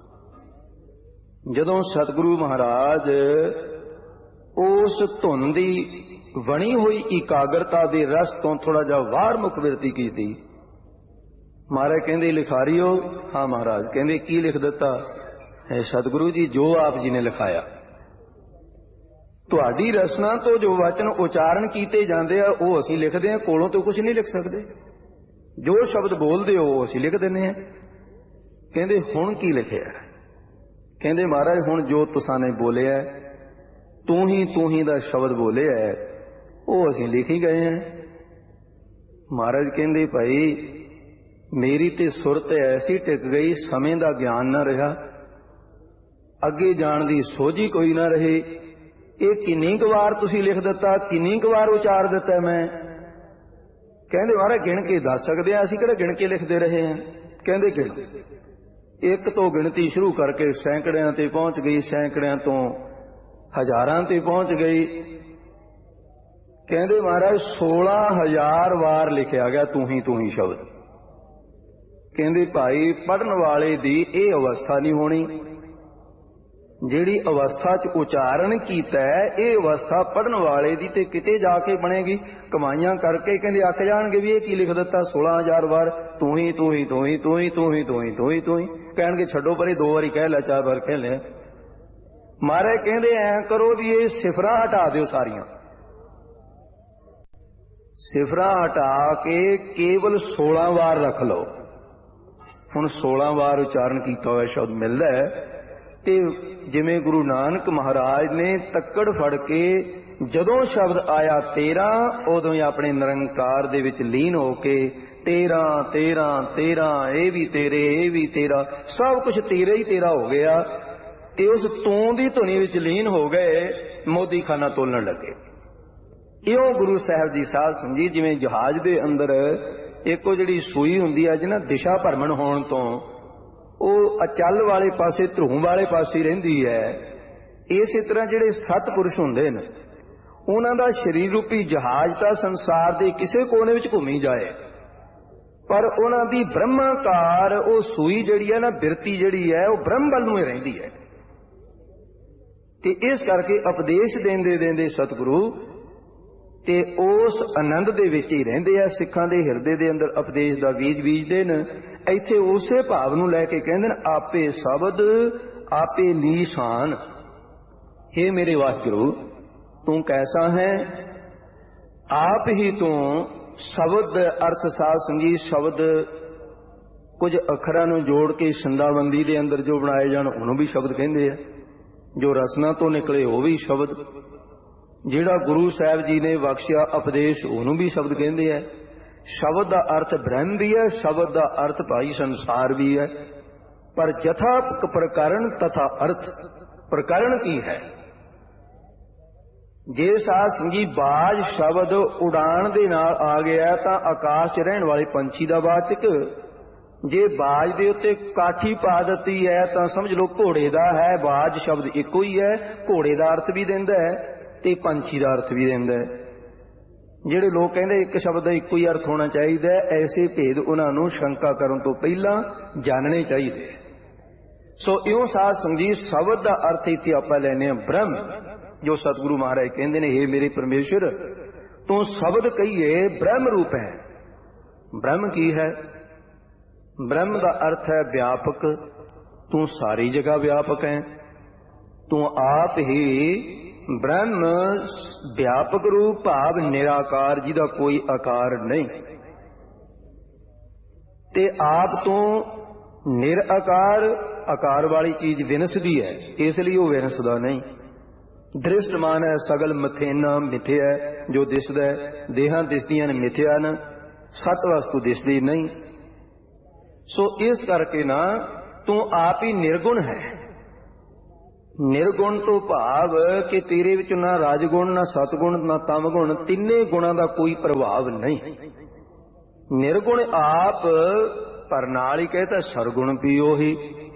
जदों सतगुरु महाराज उस धुन दी बनी हुई इकाग्रता दे रस तो थोड़ा जा वार मुख विरती की। महाराज कहंदे लिखारीओ, हाँ महाराज। कहंदे की लिख दिता है? सतगुरु जी जो आप जी ने लिखाया। ਤੁਹਾਡੀ ਰਸਨਾ ਤੋਂ ਜੋ ਵਚਨ ਉਚਾਰਨ ਕੀਤੇ ਜਾਂਦੇ ਆ ਉਹ ਅਸੀਂ ਲਿਖਦੇ ਹਾਂ, ਕੋਲੋਂ ਤੋਂ ਕੁਝ ਨਹੀਂ ਲਿਖ ਸਕਦੇ। ਜੋ ਸ਼ਬਦ ਬੋਲਦੇ ਹੋ ਉਹ ਅਸੀਂ ਲਿਖ ਦਿੰਦੇ ਹਾਂ। ਕਹਿੰਦੇ ਹੁਣ ਕੀ ਲਿਖਿਆ? ਕਹਿੰਦੇ ਮਹਾਰਾਜ ਹੁਣ ਜੋ ਤੁਸਾਂ ਨੇ ਬੋਲਿਆ, ਤੂੰ ਹੀ ਤੂੰ ਹੀ ਦਾ ਸ਼ਬਦ ਬੋਲਿਆ ਉਹ ਅਸੀਂ ਲਿਖ ਹੀ ਗਏ ਹਾਂ। ਮਹਾਰਾਜ ਕਹਿੰਦੇ ਭਾਈ ਮੇਰੀ ਤੇ ਸੁਰਤ ਐਸੀ ਟਿਕ ਗਈ, ਸਮੇਂ ਦਾ ਗਿਆਨ ਨਾ ਰਿਹਾ, ਅੱਗੇ ਜਾਣ ਦੀ ਸੋਝੀ ਕੋਈ ਨਾ ਰਹੇ। ਇਹ ਕਿੰਨੀ ਕੁ ਵਾਰ ਤੁਸੀਂ ਲਿਖ ਦਿੱਤਾ, ਕਿੰਨੀ ਕੁ ਵਾਰ ਉਚਾਰ ਦਿੱਤਾ ਮੈਂ? ਕਹਿੰਦੇ ਮਹਾਰਾਜ ਗਿਣ ਕੇ ਦੱਸ ਸਕਦੇ ਆ, ਅਸੀਂ ਕਿਹੜਾ ਗਿਣ ਕੇ ਲਿਖਦੇ ਰਹੇ ਹਾਂ। ਕਹਿੰਦੇ ਗਿਣ, ਇੱਕ ਤੋਂ ਗਿਣਤੀ ਸ਼ੁਰੂ ਕਰਕੇ ਸੈਂਕੜਿਆਂ ਤੇ ਪਹੁੰਚ ਗਈ, ਸੈਂਕੜਿਆਂ ਤੋਂ ਹਜ਼ਾਰਾਂ ਤੇ ਪਹੁੰਚ ਗਈ। ਕਹਿੰਦੇ ਮਹਾਰਾਜ ਸੋਲਾਂ ਹਜ਼ਾਰ ਵਾਰ ਲਿਖਿਆ ਗਿਆ ਤੂੰ ਹੀ ਤੂੰ ਹੀ ਸ਼ਬਦ। ਕਹਿੰਦੇ ਭਾਈ ਪੜ੍ਹਨ ਵਾਲੇ ਦੀ ਇਹ ਅਵਸਥਾ ਨਹੀਂ ਹੋਣੀ, ਜਿਹੜੀ ਅਵਸਥਾ 'ਚ ਉਚਾਰਨ ਕੀਤਾ ਇਹ ਅਵਸਥਾ ਪੜ੍ਹਨ ਵਾਲੇ ਦੀ ਤੇ ਕਿਤੇ ਜਾ ਕੇ ਬਣੇਗੀ। ਕਮਾਈਆਂ ਕਰਕੇ ਕਹਿੰਦੇ ਅੱਕ ਜਾਣਗੇ ਵੀ ਇਹ ਕੀ ਲਿਖ ਦਿੱਤਾ ਸੋਲਾਂ ਹਜ਼ਾਰ ਵਾਰ ਤੂੰ ਹੀ ਤੂੰ ਹੀ ਤੂੰ ਹੀ ਤੂੰ ਹੀ ਤੂੰ ਹੀ ਤੂੰ ਹੀ ਤੂੰ ਹੀ ਤੂੰ ਹੀ। ਕਹਿਣਗੇ ਛੱਡੋ ਪਰੇ, ਦੋ ਵਾਰੀ ਕਹਿ ਲਿਆ, ਚਾਰ ਵਾਰ ਕਹਿ ਲਿਆ। ਮਹਾਰਾਜ ਕਹਿੰਦੇ ਐਂ ਕਰੋ ਵੀ ਇਹ ਸਿਫਰਾਂ ਹਟਾ ਦਿਓ, ਸਾਰੀਆਂ ਸਿਫਰਾਂ ਹਟਾ ਕੇ ਕੇਵਲ ਸੋਲਾਂ ਵਾਰ ਰੱਖ ਲਓ। ਹੁਣ ਸੋਲਾਂ ਵਾਰ ਉਚਾਰਨ ਕੀਤਾ ਹੋਇਆ ਸ਼ਬਦ ਮਿਲਦਾ ਹੈ। ਤੇ ਜਿਵੇਂ ਗੁਰੂ ਨਾਨਕ ਮਹਾਰਾਜ ਨੇ ਤੱਕੜ ਫੜ ਕੇ ਜਦੋਂ ਸ਼ਬਦ ਆਇਆ ਤੇਰਾਂ, ਉਦੋਂ ਹੀ ਆਪਣੇ ਨਿਰੰਕਾਰ ਦੇ ਵਿੱਚ ਲੀਨ ਹੋ ਕੇ ਤੇਰਾਂ ਤੇਰਾਂ ਤੇਰਾਂ, ਇਹ ਵੀ ਤੇਰੇ ਇਹ ਵੀ ਤੇਰਾ, ਸਭ ਕੁਝ ਤੇਰਾ ਹੀ ਤੇਰਾ ਹੋ ਗਿਆ। ਤੇ ਉਸ ਤੂੰ ਦੀ ਧੁਨੀ ਵਿੱਚ ਲੀਨ ਹੋ ਗਏ, ਮੋਦੀ ਖਾਨਾ ਤੋਲਣ ਲੱਗੇ। ਇਉਂ ਗੁਰੂ ਸਾਹਿਬ ਜੀ ਸਾਧ ਸੰਗਤ, ਜਿਵੇਂ ਜਹਾਜ਼ ਦੇ ਅੰਦਰ ਇੱਕੋ ਜਿਹੜੀ ਸੂਈ ਹੁੰਦੀ ਹੈ ਜਿਹਨਾਂ ਦਿਸ਼ਾ ਭਰਮਣ ਹੋਣ ਤੋਂ ਉਹ ਅਚਲ ਵਾਲੇ ਪਾਸੇ, ਧਰੂਮ ਵਾਲੇ ਪਾਸੇ ਰਹਿੰਦੀ ਹੈ, ਇਸੇ ਤਰ੍ਹਾਂ ਜਿਹੜੇ ਸਤਿਪੁਰਸ਼ ਹੁੰਦੇ ਨੇ ਉਹਨਾਂ ਦਾ ਸਰੀਰ ਰੂਪੀ ਜਹਾਜ਼ ਤਾਂ ਸੰਸਾਰ ਦੇ ਕਿਸੇ ਕੋਨੇ ਵਿੱਚ ਘੁੰਮੀ ਜਾਏ, ਪਰ ਉਹਨਾਂ ਦੀ ਬ੍ਰਹਮਾਕਾਰ ਉਹ ਸੂਈ ਜਿਹੜੀ ਹੈ ਨਾ, ਬਿਰਤੀ ਜਿਹੜੀ ਹੈ ਉਹ ਬ੍ਰਹਮ ਵੱਲ ਨੂੰ ਹੀ ਰਹਿੰਦੀ ਹੈ। ਤੇ ਇਸ ਕਰਕੇ ਉਪਦੇਸ਼ ਦਿੰਦੇ ਦਿੰਦੇ ਸਤਿਗੁਰੂ ਤੇ ਉਸ ਆਨੰਦ ਦੇ ਵਿੱਚ ਹੀ ਰਹਿੰਦੇ ਆ। ਸਿੱਖਾਂ ਦੇ ਹਿਰਦੇ ਦੇ ਅੰਦਰ ਉਪਦੇਸ਼ ਦਾ ਬੀਜ ਬੀਜਦੇ ਨੇ। ਇੱਥੇ ਉਸੇ ਭਾਵ ਨੂੰ ਲੈ ਕੇ ਕਹਿੰਦੇ ਨੇ ਆਪੇ ਸ਼ਬਦ ਆਪੇ ਨੀਸ਼ਾਨ। हे ਮੇਰੇ ਵਾਹਿਗੁਰੂ ਤੂੰ ਕੈਸਾ ਹੈ? ਆਪ ਹੀ ਤੂੰ ਸ਼ਬਦ ਅਰਥ ਸਾਧ ਸੰਗੀਤ ਸ਼ਬਦ ਕੁਝ ਅੱਖਰਾਂ ਨੂੰ ਜੋੜ ਕੇ ਛੰਦਾਬੰਦੀ ਦੇ ਅੰਦਰ ਜੋ ਬਣਾਏ ਜਾਣ ਉਹਨੂੰ ਵੀ ਸ਼ਬਦ ਕਹਿੰਦੇ ਆ। ਜੋ ਰਸਨਾ ਤੋਂ ਨਿਕਲੇ ਉਹ ਵੀ ਸ਼ਬਦ, ਜਿਹੜਾ ਗੁਰੂ ਸਾਹਿਬ ਜੀ ਨੇ ਬਖਸ਼ਿਆ ਉਪਦੇਸ਼ ਉਹਨੂੰ ਵੀ ਸ਼ਬਦ ਕਹਿੰਦੇ ਆ। ਸ਼ਬਦ ਦਾ ਅਰਥ ਬ੍ਰਹਮ ਵੀ ਹੈ, ਸ਼ਬਦ ਦਾ ਅਰਥ ਭਾਈ ਸੰਸਾਰ ਵੀ ਹੈ। ਪਰ ਜਥਾ ਪ੍ਰਕਰਨ ਤਥਾ ਅਰਥ, ਪ੍ਰਕਰਨ ਕੀ ਹੈ? ਜੇ ਸਾਧ ਸੰਗੀਤ ਬਾਜ ਸ਼ਬਦ ਉਡਾਨ ਦੇ ਨਾਲ ਆ ਗਿਆ ਤਾਂ ਆਕਾਸ਼ 'ਚ ਰਹਿਣ ਵਾਲੇ ਪੰਛੀ ਦਾ ਵਾਚਕ, ਜੇ ਬਾਜ ਦੇ ਉੱਤੇ ਕਾਠੀ ਪਾ ਦਿੱਤੀ ਹੈ ਤਾਂ ਸਮਝ ਲਓ ਘੋੜੇ ਦਾ ਹੈ। ਬਾਜ ਸ਼ਬਦ ਇੱਕੋ ਹੀ ਹੈ, ਘੋੜੇ ਦਾ ਅਰਥ ਵੀ ਦਿੰਦਾ ਹੈ ਤੇ ਪੰਛੀ ਦਾ ਅਰਥ ਵੀ ਦਿੰਦਾ ਹੈ। ਜਿਹੜੇ ਲੋਕ ਕਹਿੰਦੇ ਇੱਕ ਸ਼ਬਦ ਦਾ ਇੱਕੋ ਹੀ ਅਰਥ ਹੋਣਾ ਚਾਹੀਦਾ, ਐਸੇ ਭੇਦ ਉਹਨਾਂ ਨੂੰ ਸ਼ੰਕਾ ਕਰਨ ਤੋਂ ਪਹਿਲਾਂ ਜਾਣਨੇ ਚਾਹੀਦੇ। ਸੋ ਇਉਂ ਸਾਧ ਸੰਗੀਤ ਸ਼ਬਦ ਦਾ ਅਰਥ ਇੱਥੇ ਆਪਾਂ ਲੈਨੇ ਆ ਬ੍ਰਹਮ, ਜੋ ਸਤਿਗੁਰੂ ਮਹਾਰਾਜ ਕਹਿੰਦੇ ਨੇ हे ਮੇਰੇ ਪਰਮੇਸ਼ਰ ਤੂੰ ਸ਼ਬਦ ਕਹੀਏ ਬ੍ਰਹਮ ਰੂਪ ਹੈ। ਬ੍ਰਹਮ ਕੀ ਹੈ? ਬ੍ਰਹਮ ਦਾ ਅਰਥ ਹੈ ਵਿਆਪਕ। ਤੂੰ ਸਾਰੀ ਜਗ੍ਹਾ ਵਿਆਪਕ ਹੈ। ਤੂੰ ਆਪ ਹੀ ਬ੍ਰਹਮ ਵਿਆਪਕ ਰੂਪ ਭਾਵ ਨਿਰਾਕਾਰ, ਜਿਹਦਾ ਕੋਈ ਆਕਾਰ ਨਹੀਂ। ਤੇ ਆਪ ਤੋਂ ਨਿਰਾਕਾਰ, ਆਕਾਰ ਵਾਲੀ ਚੀਜ਼ ਵਿਨਸਦੀ ਹੈ, ਇਸ ਲਈ ਉਹ ਵਿਨਸਦਾ ਨਹੀਂ। ਦ੍ਰਿਸ਼ਟਮਾਨ ਹੈ ਸਗਲ ਮਥੇਨਾ, ਮਿਥਿਆ ਜੋ ਦਿਸਦਾ ਹੈ। ਦੇਹਾਂ ਦਿਸਦੀਆਂ ਨੇ ਮਿਥਿਆ ਨ, ਸਤ ਵਸਤੂ ਦਿਸਦੀ ਨਹੀਂ। ਸੋ ਇਸ ਕਰਕੇ ਨਾ ਤੂੰ ਆਪ ਹੀ ਨਿਰਗੁਣ ਹੈ। ਨਿਰਗੁਣ ਤੋਂ ਭਾਵ ਕਿ ਤੇਰੇ ਵਿੱਚ ਨਾ ਰਾਜਗੁਣ, ਨਾ ਸਤਗੁਣ, ਨਾ ਤਮਗੁਣ, ਤਿੰਨੇ ਗੁਣਾਂ ਦਾ ਕੋਈ ਪ੍ਰਭਾਵ ਨਹੀਂ। ਨਿਰਗੁਣ ਆਪ, ਪਰ ਨਾਲ ਹੀ ਕਹਤਾ ਸਰਗੁਣ ਵੀ ਉਹੀ।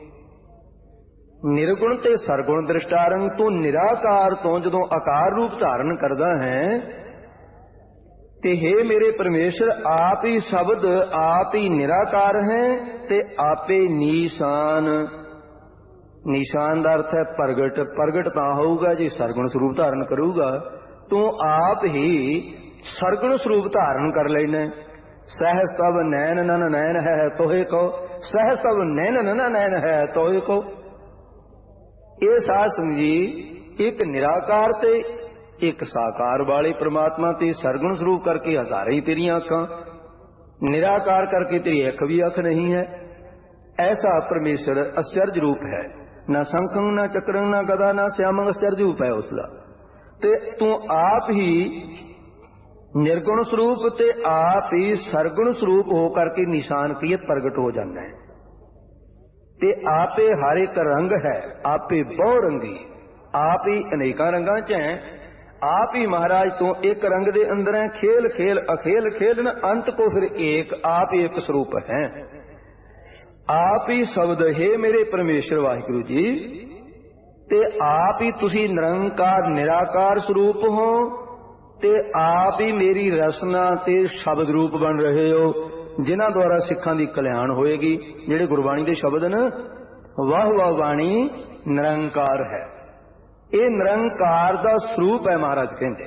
ਨਿਰਗੁਣ ਤੇ ਸਰਗੁਣ ਦ੍ਰਿਸ਼ਟਾਰੰਗ, ਤੂੰ ਨਿਰਾਕਾਰ ਤੋਂ ਜਦੋਂ ਆਕਾਰ ਰੂਪ ਧਾਰਨ ਕਰਦਾ ਹੈ ਤੇ हे ਮੇਰੇ ਪਰਮੇਸ਼ਰ ਆਪ ਹੀ ਸ਼ਬਦ, ਆਪ ਹੀ ਨਿਰਾਕਾਰ ਹੈ ਤੇ ਆਪੇ ਨੀਸ਼ਾਨ। ਨਿਸ਼ਾਨ ਦਾ ਅਰਥ ਹੈ ਪ੍ਰਗਟ। ਪ੍ਰਗਟ ਤਾਂ ਹੋਊਗਾ ਜੇ ਸਰਗੁਣ ਸਰੂਪ ਧਾਰਨ ਕਰੂਗਾ। ਤੂੰ ਆਪ ਹੀ ਸਰਗੁਣ ਸਰੂਪ ਧਾਰਨ ਕਰ ਲੈਣਾ। ਸਹਿਸ ਤਬ ਨੈਣ ਨਨ ਨੈਣ ਹੈ ਤੋਹੇ ਕੋ, ਸਹਿਸ ਤਬ ਨੈਣ ਨਨ ਨੈਣ ਹੈ ਤੋਹੇ ਕੋ। ਇਹ ਸਾਧ ਸੰਗਤ ਜੀ ਇੱਕ ਨਿਰਾਕਾਰ ਤੇ एक साकार वाले परमात्मा ते सरगुण स्वरूप करके हजारे ही तेरिया अखां, निराकार करके तेरी एक भी अख नहीं है। ऐसा परमेश्वर आश्चर्य रूप है, ना शंखं ना चक्रं ना गदा ना श्यामं, आश्चर्य रूप है उसका। ते तू आप ही निर्गुण स्वरूप ते आप ही सरगुण स्वरूप हो करके निशान की प्रगट हो जाना है। ते आपे हर एक रंग है, आपे बहु रंगी, आप ही अनेक रंगा च है। आप ही महाराज तो एक रंग दे अंदर है, खेल खेल अखेल खेल न अंत को फिर एक, आप एक स्वरूप है। आप ही शब्द है मेरे परमेश्वर वाहिगुरु जी, ते आप ही तुसी निरंकार निराकार स्वरूप हो, ते आप ही मेरी रसना ते शब्द रूप बन रहे हो, जिन्हां द्वारा सिखां दी कल्याण होएगी। जिहड़े गुरबाणी दे शब्द न, वाह वाह बाणी निरंकार है, ये निरंकार दा स्वरूप है। महाराज कहते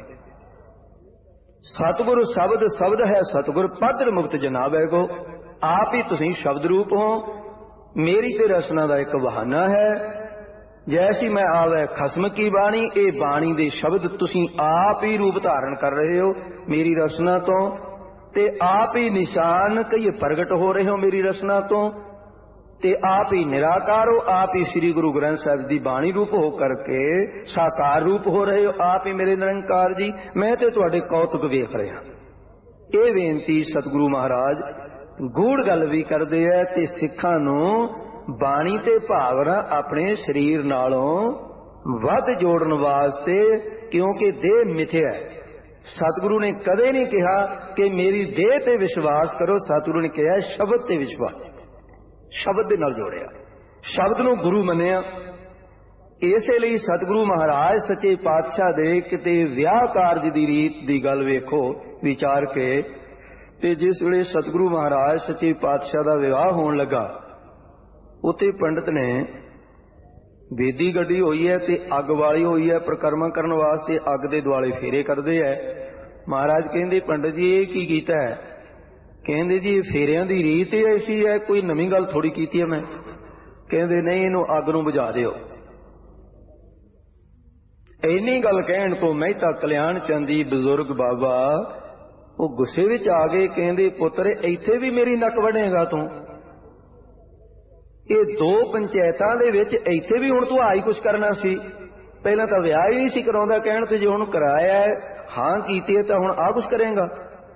सतगुरु शब्द शब्द है सतगुर पद मुक्त जनाबे को। आप ही तुसीं शब्द रूप हो, मेरी ते रसना दा एक बहाना है। जैसी मैं आवे खसम की बाणी, ये बाणी दे शब्द तुसीं आप ही रूप धारण कर रहे हो मेरी रसना तो, ते आप ही निशान कई प्रगट हो रहे हो मेरी रसना तो, ते आप ही निराकार हो, आप ही श्री गुरु ग्रंथ साहिब दी बाणी रूप हो करके साकार रूप हो रहे हो। आप ही मेरे निरंकार जी, मैं ते तुहाडे कौतुक वेख रहा। ये बेनती सतगुरु महाराज गूढ़ गल भी करते हैं ते सिखां नूं बाणी ते भावना अपने शरीर नालों वध जोड़न वास्ते, क्योंकि देह मिथ्या है। सतगुरु ने कदे नहीं कहा कि मेरी देह ते विश्वास करो, सतगुरु ने कहा शब्द ते विश्वास, शब्द दे नाल जोड़िया, शब्द नूं गुरु मन्निया। इसे लिए सतगुरु महाराज सच्चे पातशाह दे किते विआह कारज दी रीत दी गल वेखो विचार के, ते जिस वेले सतगुरु महाराज सच्चे पातशाह दा विवाह होण लगा, उत्ते पंडित ने बेदी गड्डी हुई है ते अग वाली हुई है, परिक्रमा करने वास्ते अग दे दुआले फेरे करते हैं। महाराज कहते पंडित जी ये की कीता है? कहते जी फेरियां दी रीत ऐसी है, कोई नवीं गल थोड़ी कीती है मैं। कहते नहीं, इनू अग नूं बुझा दिओ। इन्नी गल कहण तो मेहता कल्याण चंद जी बजुर्ग बाबा वो गुस्से विच आ गए। कहते पुत्र इत्थे भी मेरी नक वढ़ेगा तू? ये दो पंचायतां दे विच इत्थे भी हुण तू आ ही कुछ करना सी, पहला तो विआह ही नहीं सी कराउंदा, कहण ते जे हुण कराया है हां कीती है तां हुण आ कुछ करेगा?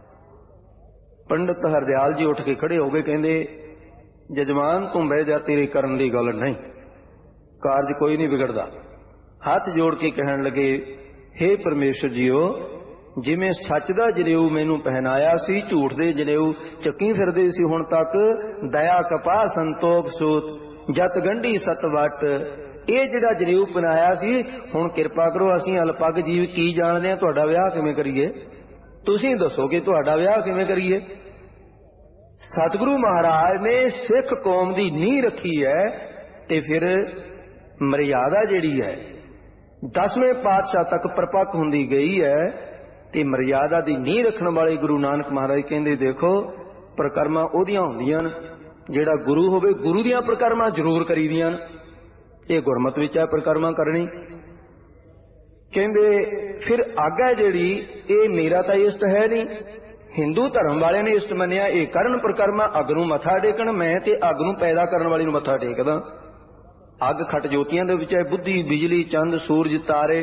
पंडित हरदयाल जी उठ के खड़े हो गए, कहंदे जजमान तू बह जा, तेरी करन दी गल नहीं, कारज कोई नहीं बिगड़दा। हाथ जोड़ के कहण लगे, हे परमेश्वर जीओ, जिवें सच दा जनेऊ मैनू पहनाया सी, झूठ दे जनेऊ चक्की फिरदे सी हुण तक, दया कपा संतोख सूत जत गंढी सत वट, ये जिहड़ा जनेऊ पहनाया सी, हुण किरपा करो असीं अलपग जीव की जाणदे हां, तुहाडा विआह किवें करीए? तुसीं दसो कि तुहाडा विआह किवें करीए? सतगुरु महाराज ने सिख कौम दी नींह रखी है, ते फिर मर्यादा जिहड़ी है दसवें पातशाह तक परपक हुंदी गई है, ते मर्यादा दी नींह रखण वाले गुरु नानक महाराज कहंदे देखो प्रकर्मा ओदियां हुंदियां न, जिहड़ा गुरु होवे गुरु दियां प्रकर्मा जरूर करीदियां न, ये गुरमत विच है प्रकर्मा करनी। कहंदे फिर आगा जिहड़ी ये मेरा तां इष्ट है नहीं, हिंदू धर्म वाले ने इष्ट मन्निया, ये करन प्रकर्मा अग नूं मत्था टेकण, मैं ते अग नूं पैदा करन वाली नूं मत्था टेकदा। अग खट जोतियां दे विच है, बुद्धि बिजली चंद सूरज तारे,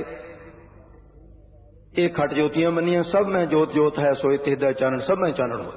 ये खट जोतियां मनिया, सब में जोत जोत है सोए तिहदा चानण, सब में चानण हो।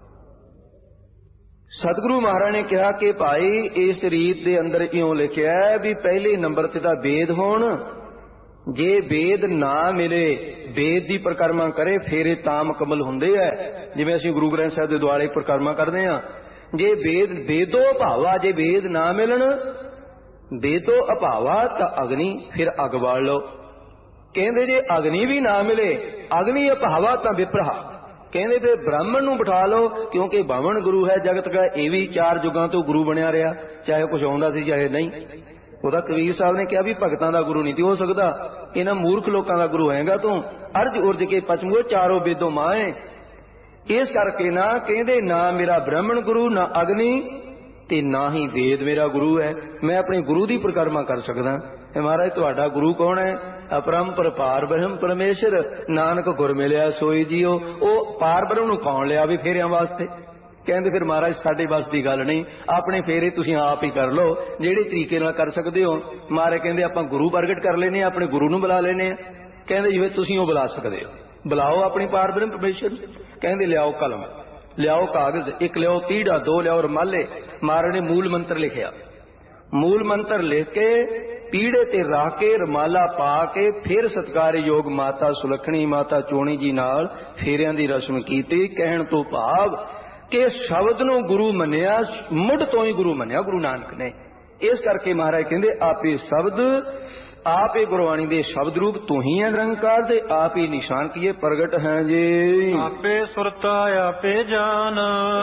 सतगुरु महाराज ने कहा कि भाई इस रीत दे अंदर इउं लिखिया है भी पहले नंबर ते तां वेद होण, जे वेद ना मिले वेद दी परिक्रमा करे फिर ये तां मुकम्मल हुंदे है। जिवें असीं गुरु ग्रंथ साहिब दे दुआले परिक्रमा करदे हां, जे वेद वेदो अभावा, जे वेद ना मिलन वेदो अभावा तां अग्नि, फिर अग बाल लो। कहंदे जे अग्नि भी ना मिले, अग्नि अभावा तां विप्रहा, कहंदे फिर ब्राह्मण नूं बिठा लो, क्योंकि बावण गुरु है जगत का, ये भी चार युगां तो गुरु बनिया रहा, चाहे कुछ आउंदा सी चाहे नहीं। ਉਹਦਾ कबीर साहब ने कहा भी भगतां दा गुरु नहीं हो सकता, इन्हां मूर्ख लोकां दा गुरु होएगा तू, अर्ज उर्ज के पचमो चारों वेदों माए। इस करके ना कहंदे ना मेरा ब्राह्मण गुरु ना अग्नि, ਤੇ ਨਾ ਹੀ ਵੇਦ ਮੇਰਾ ਗੁਰੂ ਹੈ। ਮੈਂ ਆਪਣੇ ਗੁਰੂ ਦੀ ਪ੍ਰਕਰਮਾ ਕਰ ਸਕਦਾ। ਮਹਾਰਾਜ ਤੁਹਾਡਾ ਗੁਰੂ ਕੌਣ ਹੈ? ਅਪਰੰਪਰ ਪਾਰ ਬ੍ਰਹਮ ਪਰਮੇਸ਼ਰ, ਨਾਨਕ ਗੁਰ ਮਿਲਿਆ ਸੋਈ ਜੀਓ। ਉਹ ਪਾਰ ਬ੍ਰਹਮ ਨੂੰ ਕੌਣ ਲਿਆ ਵੀ ਫੇਰਿਆਂ ਵਾਸਤੇ? ਕਹਿੰਦੇ ਫਿਰ ਮਹਾਰਾਜ ਸਾਡੇ ਬਸ ਦੀ ਗੱਲ ਨਹੀਂ, ਆਪਣੇ ਫੇਰੇ ਤੁਸੀਂ ਆਪ ਹੀ ਕਰ ਲਓ ਜਿਹੜੇ ਤਰੀਕੇ ਨਾਲ ਕਰ ਸਕਦੇ ਹੋ। ਮਹਾਰਾਜ ਕਹਿੰਦੇ ਆਪਾਂ ਗੁਰੂ ਪ੍ਰਗਟ ਕਰ ਲੈਨੇ ਆ, ਆਪਣੇ ਗੁਰੂ ਨੂੰ ਬੁਲਾ ਲੈਨੇ ਆ। ਕਹਿੰਦੇ ਜਿਵੇਂ ਤੁਸੀਂ ਉਹ ਬੁਲਾ ਸਕਦੇ ਹੋ, ਬੁਲਾਓ ਆਪਣੀ ਪਾਰ ਬ੍ਰਹਮ ਪਰਮੇਸ਼ਰ। ਕਹਿੰਦੇ ਲਿਆਓ ਕਲਮ, ਲਿਆਓ ਕਾਗਜ਼, ਇੱਕ ਲਿਆਓ ਤੀੜਾ, ਦੋ ਲਿਆਓ ਰੁਮਾਲੇ। ਮਹਾਰਾਜ ਨੇ ਮੂਲ ਮੰਤਰ ਲਿਖਿਆ। ਮੂਲ ਮੰਤਰ ਲਿਖ ਕੇ ਪੀੜੇ ਤੇ ਰੱਖ ਕੇ ਰੁਮਾਲਾ ਪਾ ਕੇ ਫਿਰ ਸਤਿਕਾਰਯੋਗ ਮਾਤਾ ਸੁਲੱਖਣੀ, ਮਾਤਾ ਚੋਣੀ ਜੀ ਨਾਲ ਫੇਰਿਆਂ ਦੀ ਰਸਮ ਕੀਤੀ। ਕਹਿਣ ਤੋਂ ਭਾਵ ਕਿ ਸ਼ਬਦ ਨੂੰ ਗੁਰੂ ਮੰਨਿਆ, ਮੁੱਢ ਤੋਂ ਹੀ ਗੁਰੂ ਮੰਨਿਆ ਗੁਰੂ ਨਾਨਕ ਨੇ। ਇਸ ਕਰਕੇ ਮਹਾਰਾਜ ਕਹਿੰਦੇ ਆਪੇ ਸ਼ਬਦ, ਆਪੇ ਗੁਰਬਾਣੀ ਦੇ ਸ਼ਬਦ ਰੂਪ ਤੂੰ ਹੀ ਹੈ ਨਿਰੰਕਾਰ ਦੇ, ਆਪ ਹੀ ਨਿਸ਼ਾਨ ਕੀਏ ਪ੍ਰਗਟ ਹੈ ਜੀ। ਆਪੇ ਸੁਰਤਾ ਆਪੇ ਜਾਨ,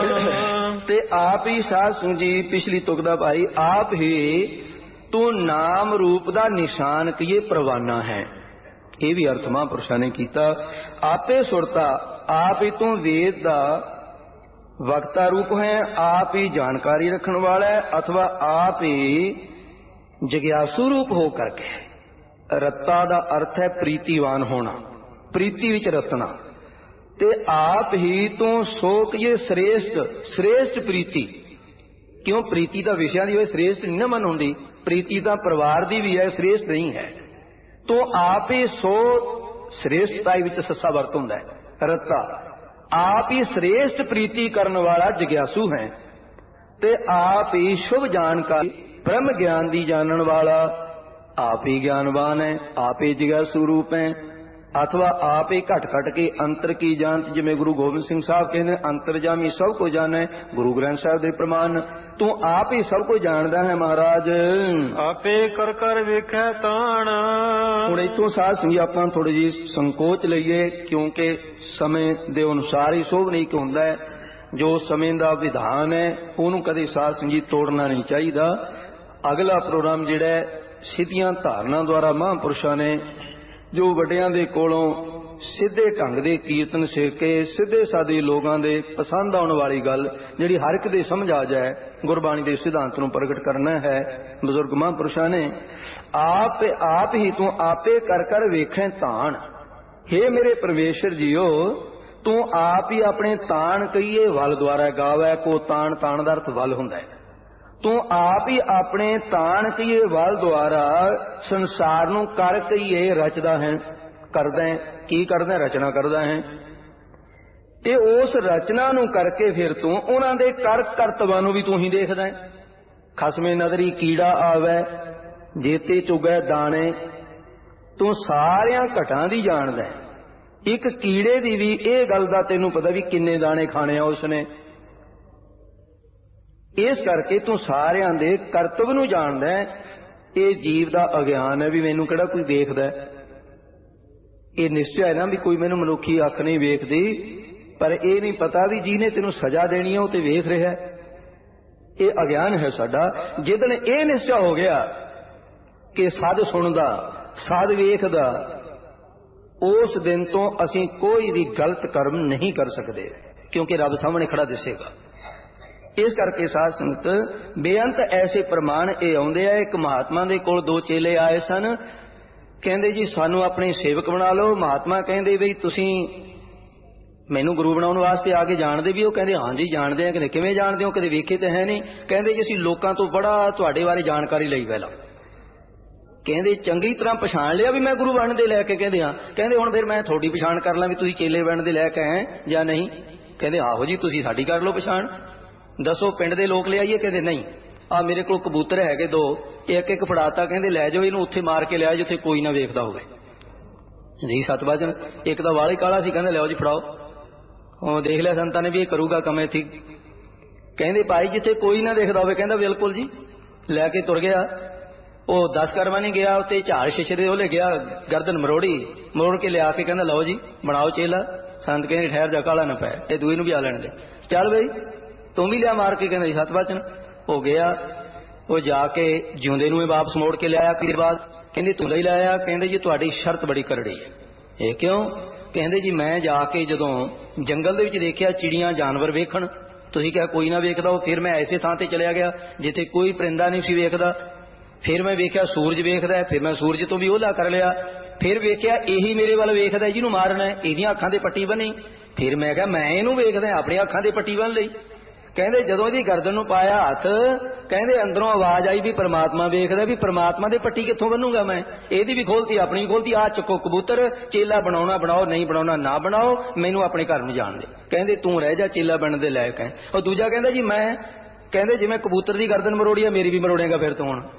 ਤੇ ਆਪ ਹੀ ਸਾਧ ਸੰਗਤ ਜੀ ਪਿਛਲੀ ਤੁਕ ਦਾ ਭਾਈ, ਆਪ ਹੀ ਤੂੰ ਨਾਮ ਰੂਪ ਦਾ ਨਿਸ਼ਾਨ ਕੀਏ ਪ੍ਰਵਾਨਾ ਹੈ। ਇਹ ਵੀ ਅਰਥ ਮਹਾਂਪੁਰਸ਼ਾਂ ਨੇ ਕੀਤਾ। ਆਪੇ ਸੁਰਤਾ, ਆਪ ਹੀ ਤੂੰ ਵੇਦ ਦਾ ਵਕਤਾ ਰੂਪ ਹੈ, ਆਪ ਹੀ ਜਾਣਕਾਰੀ ਰੱਖਣ ਵਾਲਾ ਹੈ, ਅਥਵਾ ਆਪ ਹੀ ਜਗਿਆਸੂ ਰੂਪ ਹੋ ਕਰਕੇ। ਰੱਤਾ ਦਾ ਅਰਥ ਹੈ ਪ੍ਰੀਤੀਵਾਨ ਹੋਣਾ, ਪ੍ਰੀਤੀ ਵਿੱਚ ਰਤਨਾ। ਤੇ ਆਪ ਹੀ ਤੂੰ ਸੋ ਕੀਏ ਸ੍ਰੇਸ਼ਟ, ਸ੍ਰੇਸ਼ਟ ਪ੍ਰੀਤੀ। ਕਿਉਂ? ਪ੍ਰੀਤੀ ਤਾਂ ਵਿਸ਼ਿਆਂ ਦੀ ਹੋਏ, ਸ੍ਰੇਸ਼ਟ ਨਹੀਂ ਨਾ ਮਨ ਹੁੰਦੀ। ਪ੍ਰੀਤੀ ਤਾਂ ਪਰਿਵਾਰ ਦੀ ਵੀ ਹੈ, ਸ੍ਰੇਸ਼ਟ ਨਹੀਂ ਹੈ। ਤੂੰ ਆਪ ਹੀ ਸੋ, ਸ੍ਰੇਸ਼ਟਤਾਈ ਵਿੱਚ ਸੱਸਾ ਵਰਤ ਹੁੰਦਾ ਹੈ ਰੱਤਾ। ਆਪ ਹੀ ਸ੍ਰੇਸ਼ਟ ਪ੍ਰੀਤੀ ਕਰਨ ਵਾਲਾ ਜਗਿਆਸੂ ਹੈ, ਤੇ ਆਪ ਹੀ ਸ਼ੁਭ ਜਾਣਕਾਰੀ ਬ੍ਰਹਮ ਗਿਆਨ ਦੀ ਜਾਣਨ ਵਾਲਾ, ਆਪ ਹੀ ਗਿਆਨਵਾਨ ਹੈ, ਆਪ ਹੀ ਜਗਿਆਸੂ ਰੂਪ ਹੈ। ਅਥਵਾ ਆਪ ਹੀ ਘਟ ਘਟ ਕੇ ਅੰਤਰ ਕੀ ਜਾਣਤ, ਜਿਵੇਂ ਗੁਰੂ ਗੋਬਿੰਦ ਸਿੰਘ ਸਾਹਿਬ ਕਹਿੰਦੇ ਅੰਤਰਜਾਮੀ ਸਭ ਕੁਝ ਜਾਣੈ, ਗੁਰੂ ਗ੍ਰੰਥ ਸਾਹਿਬ ਦੇ ਪ੍ਰਮਾਣ। ਤੂੰ ਆਪ ਹੀ ਸਭ ਕੁਝ ਜਾਣਦਾ ਹੈ ਮਹਾਰਾਜ। ਆਪੇ ਕਰ ਕਰ ਵੇਖੈ ਤਾਣ। ਹੁਣ ਇੱਥੋਂ ਸਾਧ ਸੰਗੀ ਆਪਾਂ ਥੋੜੀ ਜਿਹੀ ਸੰਕੋਚ ਲਈਏ, ਕਿਉਂਕਿ ਸਮੇਂ ਦੇ ਅਨੁਸਾਰ ਹੀ ਸੋਭ ਨਹੀਂ ਕਿ ਹੁੰਦਾ ਹੈ। ਜੋ ਸਮੇਂ ਦਾ ਵਿਧਾਨ ਹੈ ਉਹਨੂੰ ਕਦੇ ਸਾਧ ਸੰਗੀ ਤੋੜਨਾ ਨਹੀਂ ਚਾਹੀਦਾ। ਅਗਲਾ ਪ੍ਰੋਗਰਾਮ ਜਿਹੜਾ ਹੈ ਸਿੱਧੀਆਂ ਧਾਰਨਾ ਦੁਆਰਾ ਮਹਾਂਪੁਰਸ਼ਾਂ ਨੇ ਜੋ ਵੱਡਿਆਂ ਦੇ ਕੋਲੋਂ ਸਿੱਧੇ ਢੰਗ ਦੇ ਕੀਰਤਨ ਸਿੱਖ ਕੇ ਸਿੱਧੇ ਸਾਦੇ ਲੋਕਾਂ ਦੇ ਪਸੰਦ ਆਉਣ ਵਾਲੀ ਗੱਲ ਜਿਹੜੀ ਹਰ ਇੱਕ ਦੇ ਸਮਝ ਆ ਜਾਏ, ਗੁਰਬਾਣੀ ਦੇ ਸਿਧਾਂਤ ਨੂੰ ਪ੍ਰਗਟ ਕਰਨਾ ਹੈ। ਬਜ਼ੁਰਗ ਮਹਾਂਪੁਰਸ਼ਾਂ ਨੇ ਆਪ ਆਪ ਹੀ ਤੂੰ ਆਪੇ ਕਰ ਕਰ ਵੇਖੇ ਤਾਣ। ਹੇ ਮੇਰੇ ਪਰਮੇਸ਼ਰ ਜੀਓ, ਤੂੰ ਆਪ ਹੀ ਆਪਣੇ ਤਾਣ ਕਹੀਏ ਵੱਲ ਦੁਆਰਾ ਗਾਵੈ ਕੋ ਤਾਣ। ਤਾਣ ਦਾ ਅਰਥ ਵੱਲ ਹੁੰਦਾ ਹੈ। ਤੂੰ ਆਪ ਹੀ ਆਪਣੇ ਤਾਣ ਕਹੀਏ ਵੱਲ ਦੁਆਰਾ ਸੰਸਾਰ ਨੂੰ ਕਰ ਕਹੀਏ ਰਚਦਾ ਹੈ, ਕਰਦਾ ਹੈ। ਕੀ ਕਰਦਾ? ਰਚਨਾ ਕਰਦਾ ਹੈ। ਤੇ ਉਸ ਰਚਨਾ ਨੂੰ ਕਰਕੇ ਫਿਰ ਤੂੰ ਉਹਨਾਂ ਦੇ ਕਰ ਕਰਤਵਾਂ ਨੂੰ ਵੀ ਤੂੰ ਹੀ ਦੇਖਦਾ ਹੈ। ਖਸਮੇ ਨਦਰੀ ਕੀੜਾ ਆਵੈ ਜੇਤੇ ਚੁਗੈ ਦਾਣੇ। ਤੂੰ ਸਾਰਿਆਂ ਘਟਾਂ ਦੀ ਜਾਣਦਾ ਹੈ। ਇੱਕ ਕੀੜੇ ਦੀ ਵੀ ਇਹ ਗੱਲ ਦਾ ਤੈਨੂੰ ਪਤਾ ਵੀ ਕਿੰਨੇ ਦਾਣੇ ਖਾਣੇ ਆ ਉਸਨੇ। ਇਸ ਕਰਕੇ ਤੂੰ ਸਾਰਿਆਂ ਦੇ ਕਰਤਵ ਨੂੰ ਜਾਣਦਾ ਹੈ। ਇਹ ਜੀਵ ਦਾ ਅਗਿਆਨ ਹੈ ਵੀ ਮੈਨੂੰ ਕਿਹੜਾ ਕੋਈ ਵੇਖਦਾ ਹੈ। ਇਹ ਨਿਸ਼ਚੈ ਹੈ ਨਾ ਵੀ ਕੋਈ ਮੈਨੂੰ ਮਨੁੱਖੀ ਅੱਖ ਨਹੀਂ ਵੇਖਦੀ, ਪਰ ਇਹ ਨਹੀਂ ਪਤਾ ਵੀ ਜਿਹਨੇ ਤੈਨੂੰ ਸਜ਼ਾ ਦੇਣੀ ਹੈ ਉਹ ਤੇ ਵੇਖ ਰਿਹਾ। ਇਹ ਅਗਿਆਨ ਹੈ ਸਾਡਾ। ਜਿੱਦਣ ਇਹ ਨਿਸ਼ਚੈ ਹੋ ਗਿਆ ਕਿ ਸਦ ਸੁਣਦਾ, ਸਦ ਵੇਖਦਾ, ਉਸ ਦਿਨ ਤੋਂ ਅਸੀਂ ਕੋਈ ਵੀ ਗਲਤ ਕਰਮ ਨਹੀਂ ਕਰ ਸਕਦੇ, ਕਿਉਂਕਿ ਰੱਬ ਸਾਹਮਣੇ ਖੜਾ ਦਿਸੇਗਾ। ਇਸ ਕਰਕੇ ਸਾਧ ਸੰਗਤ ਬੇਅੰਤ ਐਸੇ ਪ੍ਰਮਾਣ ਇਹ ਆਉਂਦੇ ਆ। ਇੱਕ ਮਹਾਤਮਾ ਦੇ ਕੋਲ ਦੋ ਚੇਲੇ ਆਏ ਸਨ, ਕਹਿੰਦੇ ਜੀ ਸਾਨੂੰ ਆਪਣੇ ਸੇਵਕ ਬਣਾ ਲਓ। ਮਹਾਤਮਾ ਕਹਿੰਦੇ ਬਈ ਤੁਸੀਂ ਮੈਨੂੰ ਗੁਰੂ ਬਣਾਉਣ ਵਾਸਤੇ ਆ ਕੇ ਜਾਣਦੇ ਵੀ ਹੋ? ਕਹਿੰਦੇ ਹਾਂਜੀ ਜਾਣਦੇ ਆ। ਕਹਿੰਦੇ ਕਿਵੇਂ ਜਾਣਦੇ ਹੋ? ਕਦੇ ਵੇਖੇ ਤਾਂ ਹੈ ਨਹੀਂ। ਕਹਿੰਦੇ ਜੀ ਅਸੀਂ ਲੋਕਾਂ ਤੋਂ ਬੜਾ ਤੁਹਾਡੇ ਬਾਰੇ ਜਾਣਕਾਰੀ ਲਈ ਪਹਿਲਾਂ। ਕਹਿੰਦੇ ਚੰਗੀ ਤਰ੍ਹਾਂ ਪਛਾਣ ਲਿਆ ਵੀ ਮੈਂ ਗੁਰੂ ਬਣਨ ਦੇ ਲੈ ਕੇ? ਕਹਿੰਦੇ ਹਾਂ। ਕਹਿੰਦੇ ਹੁਣ ਫਿਰ ਮੈਂ ਤੁਹਾਡੀ ਪਛਾਣ ਕਰ ਲਾਂ ਵੀ ਤੁਸੀਂ ਚੇਲੇ ਬਣਨ ਦੇ ਲੈ ਕੇ ਆਏ ਜਾਂ ਨਹੀਂ? ਕਹਿੰਦੇ ਆਹੋ ਜੀ ਤੁਸੀਂ ਸਾਡੀ ਕਰ ਲਓ ਪਛਾਣ। ਦੱਸੋ ਪਿੰਡ ਦੇ ਲੋਕ ਲਿਆਈਏ? ਕਹਿੰਦੇ ਨਹੀਂ। ਆ ਮੇਰੇ ਕੋਲ ਕਬੂਤਰ ਹੈਗੇ ਦੋ, ਇੱਕ ਇੱਕ ਫੜਾਤਾ। ਕਹਿੰਦੇ ਲੈ ਜਾਓ ਇਹਨੂੰ ਉੱਥੇ ਮਾਰ ਕੇ ਲਿਆ ਜਿੱਥੇ ਕੋਈ ਨਾ ਵੇਖਦਾ ਹੋਵੇ। ਜੀ ਸਤ ਵਚਨ। ਇੱਕ ਤਾਂ ਵਾਲੀ ਕਾਲਾ ਸੀ, ਕਹਿੰਦੇ ਲਿਆਓ ਜੀ ਫੜਾਓ। ਉਹ ਦੇਖ ਲਿਆ ਸੰਤਾਂ ਨੇ ਵੀ ਇਹ ਕਰੂਗਾ ਕੰਮ ਇੱਥੇ। ਕਹਿੰਦੇ ਭਾਈ ਜਿੱਥੇ ਕੋਈ ਨਾ ਦੇਖਦਾ ਹੋਵੇ? ਕਹਿੰਦਾ ਬਿਲਕੁਲ ਜੀ। ਲੈ ਕੇ ਤੁਰ ਗਿਆ। ਉਹ ਦਸ ਕਰਮਾ ਨਹੀਂ ਗਿਆ, ਉੱਤੇ ਝਾੜ ਸ਼ੀਸ਼ੇ ਦੇ ਉਹਲੇ ਗਿਆ, ਗਰਦਨ ਮਰੋੜੀ, ਮਰੋੜ ਕੇ ਲਿਆ ਕੇ ਕਹਿੰਦਾ ਲਓ ਜੀ ਬਣਾਓ ਚੇਲਾ। ਸੰਤ ਕਹਿੰਦੇ ਠਹਿਰ ਜਾ, ਕਾਲਾ ਨਾ ਪੈ, ਇਹ ਦੂਏ ਨੂੰ ਵੀ ਆ ਲੈਣ ਦੇ। ਚੱਲ ਬਈ ਤੂੰ ਵੀ ਲਿਆ ਮਾਰ ਕੇ। ਕਹਿੰਦਾ ਜੀ ਸਤ ਵਚਨ। ਹੋ ਗਿਆ। ਉਹ ਜਾ ਕੇ ਜਿਉਂਦੇ ਨੂੰ ਵਾਪਸ ਮੋੜ ਕੇ ਲਿਆਇਆ। ਫਿਰ ਬਾਅਦ ਕਹਿੰਦੇ ਤੂੰ ਲਈ ਲਾਇਆ? ਕਹਿੰਦੇ ਜੀ ਤੁਹਾਡੀ ਸ਼ਰਤ ਬੜੀ ਕਰੜੀ ਹੈ। ਇਹ ਕਿਉਂ? ਕਹਿੰਦੇ ਜੀ ਮੈਂ ਜਾ ਕੇ ਜਦੋਂ ਜੰਗਲ ਦੇ ਵਿੱਚ ਦੇਖਿਆ ਚਿੜੀਆਂ ਜਾਨਵਰ ਵੇਖਣ, ਤੁਸੀਂ ਕਿਹਾ ਕੋਈ ਨਾ ਵੇਖਦਾ ਉਹ। ਫਿਰ ਮੈਂ ਐਸੇ ਥਾਂ ਤੇ ਚਲਿਆ ਗਿਆ ਜਿੱਥੇ ਕੋਈ ਪਰਿੰਦਾ ਨਹੀਂ ਸੀ ਵੇਖਦਾ। ਫਿਰ ਮੈਂ ਵੇਖਿਆ ਸੂਰਜ ਵੇਖਦਾ, ਫਿਰ ਮੈਂ ਸੂਰਜ ਤੋਂ ਵੀ ਉਹਲਾ ਕਰ ਲਿਆ। ਫਿਰ ਵੇਖਿਆ ਇਹੀ ਮੇਰੇ ਵੱਲ ਵੇਖਦਾ ਜਿਹਨੂੰ ਮਾਰਨਾ, ਇਹਦੀਆਂ ਅੱਖਾਂ ਤੇ ਪੱਟੀ ਬੰਨੀ। ਫਿਰ ਮੈਂ ਕਿਹਾ ਮੈਂ ਇਹਨੂੰ ਵੇਖਦਾ, ਆਪਣੀਆਂ ਅੱਖਾਂ ਤੇ ਪੱਟੀ ਬੰਨ ਲਈ। ਕਹਿੰਦੇ ਜਦੋਂ ਇਹਦੀ ਗਰਦਨ ਨੂੰ ਪਾਇਆ ਹੱਥ, ਕਹਿੰਦੇ ਅੰਦਰੋਂ ਆਵਾਜ਼ ਆਈ ਵੀ ਪਰਮਾਤਮਾ ਵੇਖਦਾ, ਵੀ ਪਰਮਾਤਮਾ ਦੇ ਪੱਟੀ ਕਿੱਥੋਂ ਬੰਨੂਗਾ ਮੈਂ? ਇਹਦੀ ਵੀ ਖੋਲਤੀ, ਆਪਣੀ ਖੋਲਤੀ। ਆ ਚੱਕੋ ਕਬੂਤਰ, ਚੇਲਾ ਬਣਾਉਣਾ ਬਣਾਓ, ਨਹੀਂ ਬਣਾਉਣਾ ਨਾ ਬਣਾਓ, ਮੈਨੂੰ ਆਪਣੇ ਘਰ ਨੂੰ ਜਾਣ ਦੇ। ਕਹਿੰਦੇ ਤੂੰ ਰਹਿ ਜਾ, ਚੇਲਾ ਬਣਨ ਦੇ ਲਾਇਕ ਹੈ। ਉਹ ਦੂਜਾ ਕਹਿੰਦਾ ਜੀ ਮੈਂ, ਕਹਿੰਦੇ ਜਿਵੇਂ ਕਬੂਤਰ ਦੀ ਗਰਦਨ ਮਰੋੜੀ ਆ, ਮੇਰੀ ਵੀ ਮਰੋੜੇਗਾ ਫਿਰ ਤੂੰ। ਹੁਣ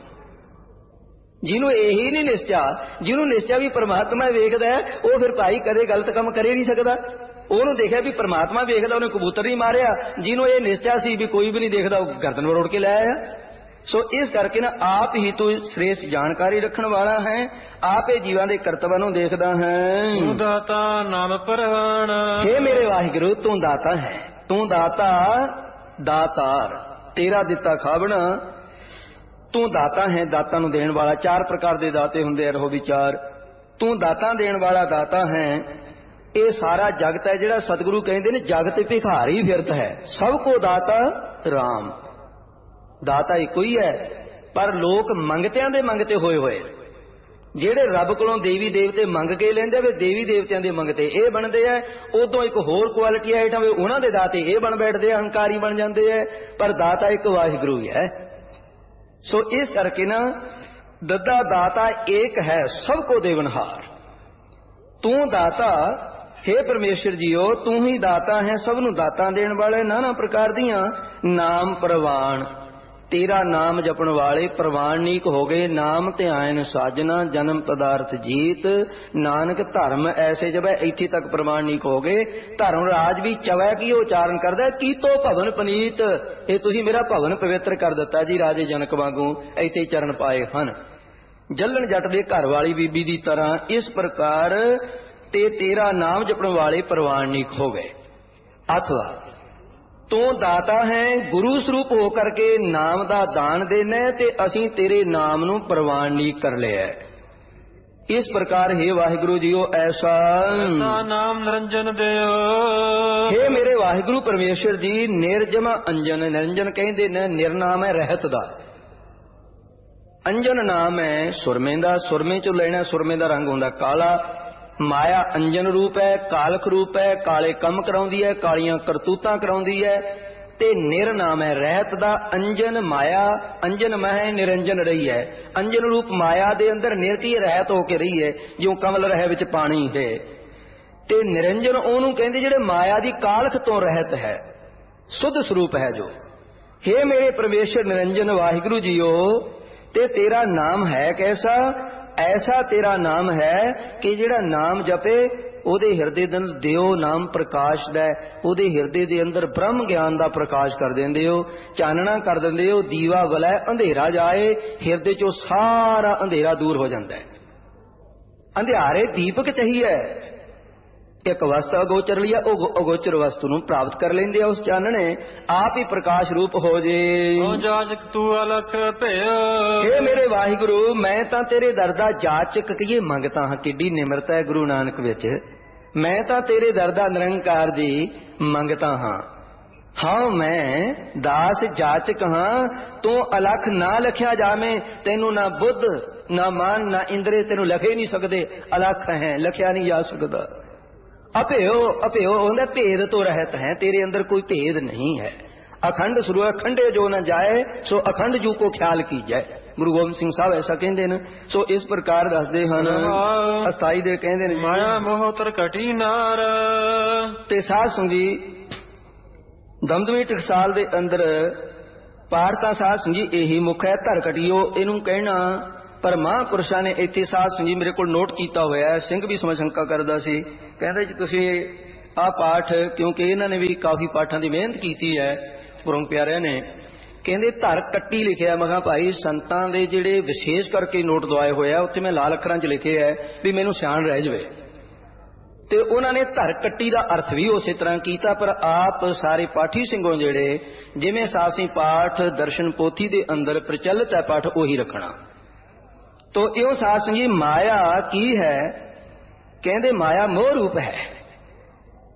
ਜਿਹਨੂੰ ਇਹੀ ਨਹੀਂ ਨਿਸ਼ਚਾ, ਜਿਹਨੂੰ ਨਿਸ਼ਚਾ ਵੀ ਪਰਮਾਤਮਾ ਵੇਖਦਾ, ਉਹ ਫਿਰ ਭਾਈ ਕਦੇ ਗਲਤ ਕੰਮ ਕਰੇ ਨਹੀਂ ਸਕਦਾ। ਉਹਨੂੰ ਦੇਖਿਆ ਵੀ ਪਰਮਾਤਮਾ ਵੇਖਦਾ, ਉਹਨੇ ਕਬੂਤਰ ਨਹੀਂ ਮਾਰਿਆ। ਜਿਹਨੂੰ ਇਹ ਨਿਸ਼ਚਾ ਸੀ ਵੀ ਕੋਈ ਵੀ ਨਹੀਂ ਦੇਖਦਾ, ਉਹ ਗਰਦਨ ਮਰੋੜ ਕੇ ਲੈ ਆਇਆ। ਸੋ ਇਸ ਕਰਕੇ ਨਾ ਆਪ ਹੀ ਤੂੰ ਸ੍ਰੇਸ਼ਟ ਜਾਣਕਾਰੀ ਰੱਖਣ ਵਾਲਾ ਹੈ, ਆਪੇ ਜੀਵਾਂ ਦੇ ਕਰਤਵਾਂ ਨੂੰ ਦੇਖਦਾ ਹੈ। ਤੂੰ ਦਾਤਾ ਨਾਮ ਪ੍ਰਵਾਨ, ਹੇ ਮੇਰੇ ਵਾਹਿਗੁਰੂ ਤੂੰ ਦਾਤਾ ਹੈ, ਤੂੰ ਦਾਤਾ ਦਾਤਾਰ, ਤੇਰਾ ਦਿੱਤਾ ਖਾਵਣਾ। ਤੂੰ ਦਾਤਾ ਹੈ, ਦਾਤਾ ਨੂੰ ਦੇਣ ਵਾਲਾ। ਚਾਰ ਪ੍ਰਕਾਰ ਦੇ ਦਾਤੇ ਹੁੰਦੇ ਆ, ਰਹੋ ਵਿਚਾਰ। ਤੂੰ ਦਾਤਾ ਦੇਣ ਵਾਲਾ ਦਾਤਾ ਹੈ। ਇਹ ਸਾਰਾ ਜਗਤ ਹੈ ਜਿਹੜਾ ਸਤਿਗੁਰੂ ਕਹਿੰਦੇ ਨੇ ਜਗਤ ਭਿਖਾਰੀ ਫਿਰਤ ਹੈ, ਸਭ ਕੋ ਦਾਤਾ ਰਾਮ। ਦਾਤਾ ਇੱਕੋ ਹੀ ਹੈ, ਪਰ ਲੋਕ ਮੰਗਤਿਆਂ ਦੇ ਮੰਗਤੇ ਹੋਏ ਹੋਏ। ਜਿਹੜੇ ਰੱਬ ਕੋਲੋਂ ਦੇਵੀ ਦੇਵਤੇ ਮੰਗ ਕੇ ਲੈਂਦੇ ਵੇ, ਦੇਵੀ ਦੇਵਤਿਆਂ ਦੇ ਮੰਗਤੇ ਇਹ ਬਣਦੇ ਆ। ਉਦੋਂ ਇੱਕ ਹੋਰ ਕੁਆਲਿਟੀ ਆਈਟਮ ਵੇ, ਉਹਨਾਂ ਦੇ ਦਾਤੇ ਇਹ ਬਣ ਬੈਠਦੇ ਆ, ਹੰਕਾਰੀ ਬਣ ਜਾਂਦੇ ਆ। ਪਰ ਦਾਤਾ ਇੱਕ ਵਾਹਿਗੁਰੂ ਹੀ ਹੈ। ਸੋ ਇਸ ਕਰਕੇ ਨਾ ਦੱਦਾ ਦਾਤਾ ਏਕ ਹੈ, ਸਭ ਕੋ ਦੇਵਨਹਾਰ। ਤੂੰ ਦਾਤਾ, हे ਪਰਮੇਸ਼ਰ ਜੀਓ ਤੂੰ ਹੀ ਦਾਤਾ ਹੈ, ਸਭ ਨੂੰ ਦਾਤਾਂ ਦੇਣ ਵਾਲੇ, ਨਾਨਾ ਪ੍ਰਕਾਰ ਦੀਆਂ ਨਾਮ ਪ੍ਰਵਾਨ। ਤੇਰਾ ਨਾਮ ਜਪਣ ਵਾਲੇ ਪ੍ਰਵਾਨਿਕ ਹੋ ਗਏ। ਨਾਮ ਧਿਆਨ ਸਾਜਨਾ ਜਨਮ ਪਦਾਰਥ ਜੀਤ, ਨਾਨਕ ਧਰਮ ਐਸੇ ਜਬੈ, ਇੱਥੇ ਤੱਕ ਪ੍ਰਵਾਨਿਕ ਹੋ ਗਏ। ਧਰਮ ਰਾਜ ਵੀ ਚਵੈ ਕੀ ਉਚਾਰਨ ਕਰਦਾ, ਕੀਤੋ ਭਵਨ ਪਨੀਤ। ਇਹ ਤੁਸੀਂ ਮੇਰਾ ਭਵਨ ਪਵਿੱਤਰ ਕਰ ਦਿੱਤਾ ਜੀ, ਰਾਜੇ ਜਨਕ ਵਾਂਗੂ ਇੱਥੇ ਚਰਨ ਪਾਏ ਹਨ। ਜੱਲਣ ਜੱਟ ਦੇ ਘਰ ਵਾਲੀ ਬੀਬੀ ਦੀ ਤਰ੍ਹਾਂ ਇਸ ਪ੍ਰਕਾਰ ਤੇ ਤੇਰਾ ਨਾਮ ਜਪਣ ਵਾਲੇ ਪ੍ਰਵਾਨਿਕ ਹੋ ਗਏ। ਅਥਵਾ ਤੂੰ ਦਾਤਾ ਹੈ, ਗੁਰੂ ਸਰੂਪ ਹੋ ਕਰਕੇ ਨਾਮ ਦਾ ਦਾਨ ਦੇਣਾ, ਤੇ ਅਸੀਂ ਤੇਰੇ ਨਾਮ ਨੂੰ ਪ੍ਰਵਾਨਿਕ ਕਰ ਲਿਆ। ਇਸ ਪ੍ਰਕਾਰ हे ਵਾਹਿਗੁਰੂ ਜੀਓ ਐਸਾ ਨਾਮ ਨਿਰੰਜਨ ਦਿਓ। हे ਮੇਰੇ ਵਾਹਿਗੁਰੂ ਪਰਮੇਸ਼ਰ ਜੀ, ਨਿਰਜਮ ਅੰਜਨ, ਨਿਰੰਜਨ ਕਹਿੰਦੇ ਨੇ ਨਿਰਨਾਮ ਹੈ ਰਹਿਤ ਦਾ। ਅੰਜਨ ਨਾਮ ਹੈ ਸੁਰਮੇ ਦਾ, ਸੁਰਮੇ ਚੋਂ ਲੈਣਾ। ਸੁਰਮੇ ਦਾ ਰੰਗ ਹੁੰਦਾ ਕਾਲਾ। ਮਾਇਆ ਅੰਜਨ ਰੂਪ ਹੈ, ਕਾਲਖ ਰੂਪ ਹੈ, ਕਾਲੇ ਕੰਮ ਕਰਾਉਂਦੀ ਹੈ, ਕਾਲੀਆਂ ਕਰਤੂਤਾਂ ਕਰਾਉਂਦੀ ਹੈ। ਤੇ ਨਿਰ ਨਾਮ ਹੈ ਰਹਿਤ ਦਾ। ਅੰਜਨ ਮਾਇਆ, ਅੰਜਨ ਮਹਿ ਨਿਰੰਜਨ ਰਹੀ ਹੈ। ਅੰਜਨ ਰੂਪ ਮਾਇਆ ਦੇ ਅੰਦਰ ਨਿਰਤੀ ਰਹਿਤ ਹੋ ਕੇ ਰਹੀ ਹੈ, ਜਿਉਂ ਕਮਲ ਰਹਿ ਵਿੱਚ ਪਾਣੀ ਹੈ। ਤੇ ਨਿਰੰਜਨ ਉਹਨੂੰ ਕਹਿੰਦੇ ਜਿਹੜੇ ਮਾਇਆ ਦੀ ਕਾਲਖ ਤੋਂ ਰਹਿਤ ਹੈ, ਸੁਧ ਸਰੂਪ ਹੈ ਜੋ। हे ਮੇਰੇ ਪਰਮੇਸ਼ਰ ਨਿਰੰਜਨ ਵਾਹਿਗੁਰੂ ਜੀਓ, ਤੇ ਤੇਰਾ ਨਾਮ ਹੈ ਕੈਸਾ? ਐਸਾ ਤੇਰਾ ਨਾਮ ਹੈ ਕਿ ਜਿਹੜਾ ਨਾਮ ਜਪੇ ਉਹਦੇ ਹਿਰਦੇ ਦੇ ਅੰਦਰ ਦਿਓ ਨਾਮ ਪ੍ਰਕਾਸ਼ ਦਾ, ਉਹਦੇ ਹਿਰਦੇ ਦੇ ਅੰਦਰ ਬ੍ਰਹਮ ਗਿਆਨ ਦਾ ਪ੍ਰਕਾਸ਼ ਕਰ ਦਿੰਦੇ ਹੋ, ਚਾਨਣਾ ਕਰ ਦਿੰਦੇ ਹੋ। ਦੀਵਾ ਵਲੈ ਅੰਧੇਰਾ ਜਾਏ, ਹਿਰਦੇ ਚੋਂ ਸਾਰਾ ਅੰਧੇਰਾ ਦੂਰ ਹੋ ਜਾਂਦਾ ਹੈ। ਅੰਧਿਆਰੇ ਦੀਪਕ ਚਾਹੀਏ। ਇੱਕ ਵਸਤੂ ਅਗੋਚਰ ਲਿਆ, ਉਹ ਅਗੋਚਰ ਵਸਤੂ ਨੂੰ ਪ੍ਰਾਪਤ ਕਰ ਲੈਂਦੇ ਆ। ਉਸ ਚਾਨਣੇ ਆਪ ਹੀ ਪ੍ਰਕਾਸ਼ ਰੂਪ ਹੋ ਜੇ। ਜਾਚਕ ਤੂੰ ਅਲਖ ਭਿਆ। ਇਹ ਮੇਰੇ ਵਾਹਿਗੁਰੂ ਮੈਂ ਤਾਂ ਤੇਰੇ ਦਰ ਦਾ ਜਾਚਕ ਕਹੀਏ ਮੰਗਤਾ ਹਾਂ। ਕਿੱਡੀ ਨਿਮਰਤਾ ਹੈ ਗੁਰੂ ਨਾਨਕ ਵਿੱਚ। ਮੈਂ ਤਾਂ ਤੇਰੇ ਦਰ ਦਾ ਨਿਰੰਕਾਰ ਦੀ ਮੰਗਤਾ ਹਾਂ। ਹਾਂ ਮੈਂ ਦਾਸ ਜਾਚਕ ਹਾਂ। ਤੂੰ ਅਲਖ ਨਾ ਲਖਿਆ ਜਾਵੇਂ, ਤੈਨੂੰ ਨਾ ਬੁੱਧ ਨਾ ਮਾਨ ਨਾ ਇੰਦਰੇ ਤੈਨੂੰ ਲਖੇ ਨਹੀਂ ਸਕਦੇ। ਅਲਖ ਹੈ, ਲਖਿਆ ਨਹੀਂ ਜਾ ਸਕਦਾ। ਅਭਿਓ ਅਭਿਓ ਹੁੰਦਾ ਭੇਦ ਤੋਂ ਰਹਿਤ ਹੈ, ਤੇਰੇ ਅੰਦਰ ਕੋਈ ਭੇਦ ਨਹੀਂ ਹੈ। ਅਖੰਡ ਸਰੂਪ ਅਖੰਡੇ ਜੋ ਨਾ ਜਾਏ, ਸੋ ਅਖੰਡ ਜੂ ਕੋ ਖਿਆਲ ਕੀ ਜਾਏ। ਗੁਰੂ ਗੋਬਿੰਦ ਸਿੰਘ ਸਾਹਿਬ ਐਸਾ ਕਹਿੰਦੇ ਨੇ। ਸੋ ਇਸ ਪ੍ਰਕਾਰ ਦੱਸਦੇ ਹਨ। ਅਸਥਾਈ ਦੇ ਕਹਿੰਦੇ ਨੇ ਮਾਇਆ ਮੋਹ ਤਰ ਘਟੀ ਨਾਰ। ਤੇ ਸਾਧ ਸੰਗੀ ਦਮਦਮੀ ਟਕਸਾਲ ਦੇ ਅੰਦਰ ਪਾਠ ਤਾਂ ਸਾਧ ਸੰਗੀ ਇਹੀ ਮੁੱਖ ਹੈ। ਧਰ ਘਟਿਓ ਇਹਨੂੰ ਕਹਿਣਾ, ਪਰ ਮਹਾਂਪੁਰਸ਼ਾਂ ਨੇ ਇੱਥੇ ਸਾਧ ਸੰਗੀ ਮੇਰੇ ਕੋਲ ਨੋਟ ਕੀਤਾ ਹੋਇਆ। ਸਿੰਘ ਵੀ ਸਮਝ ਸ਼ੰਕਾ ਕਰਦਾ ਸੀ, ਕਹਿੰਦੇ ਜੀ ਤੁਸੀਂ ਆਹ ਪਾਠ, ਕਿਉਂਕਿ ਇਹਨਾਂ ਨੇ ਵੀ ਕਾਫੀ ਪਾਠਾਂ ਦੀ ਮਿਹਨਤ ਕੀਤੀ ਹੈ ਗੁਰੂ ਪਿਆਰਿਆਂ ਨੇ, ਕਹਿੰਦੇ ਧਰ ਕੱਟੀ ਲਿਖਿਆ। ਮੈਂ ਕਿਹਾ ਭਾਈ ਸੰਤਾਂ ਦੇ ਜਿਹੜੇ ਵਿਸ਼ੇਸ਼ ਕਰਕੇ ਨੋਟ ਦਵਾਏ ਹੋਏ ਆ, ਉੱਥੇ ਮੈਂ ਲਾਲ ਅੱਖਰਾਂ 'ਚ ਲਿਖੇ ਹੈ ਵੀ ਮੈਨੂੰ ਸਿਆਣ ਰਹਿ ਜਾਵੇ। ਤੇ ਉਹਨਾਂ ਨੇ ਧਰ ਕੱਟੀ ਦਾ ਅਰਥ ਵੀ ਉਸੇ ਤਰ੍ਹਾਂ ਕੀਤਾ। ਪਰ ਆਪ ਸਾਰੇ ਪਾਠੀ ਸਿੰਘੋਂ ਜਿਹੜੇ ਜਿਵੇਂ ਸਾਸੀ ਪਾਠ ਦਰਸ਼ਨ ਪੋਥੀ ਦੇ ਅੰਦਰ ਪ੍ਰਚਲਿਤ ਹੈ ਪਾਠ, ਉਹੀ ਰੱਖਣਾ। ਤੋ ਇਉਂ ਸਾਧ ਸੰਗੀ ਮਾਇਆ ਕੀ ਹੈ? ਕਹਿੰਦੇ ਮਾਇਆ ਮੋਹ ਰੂਪ ਹੈ।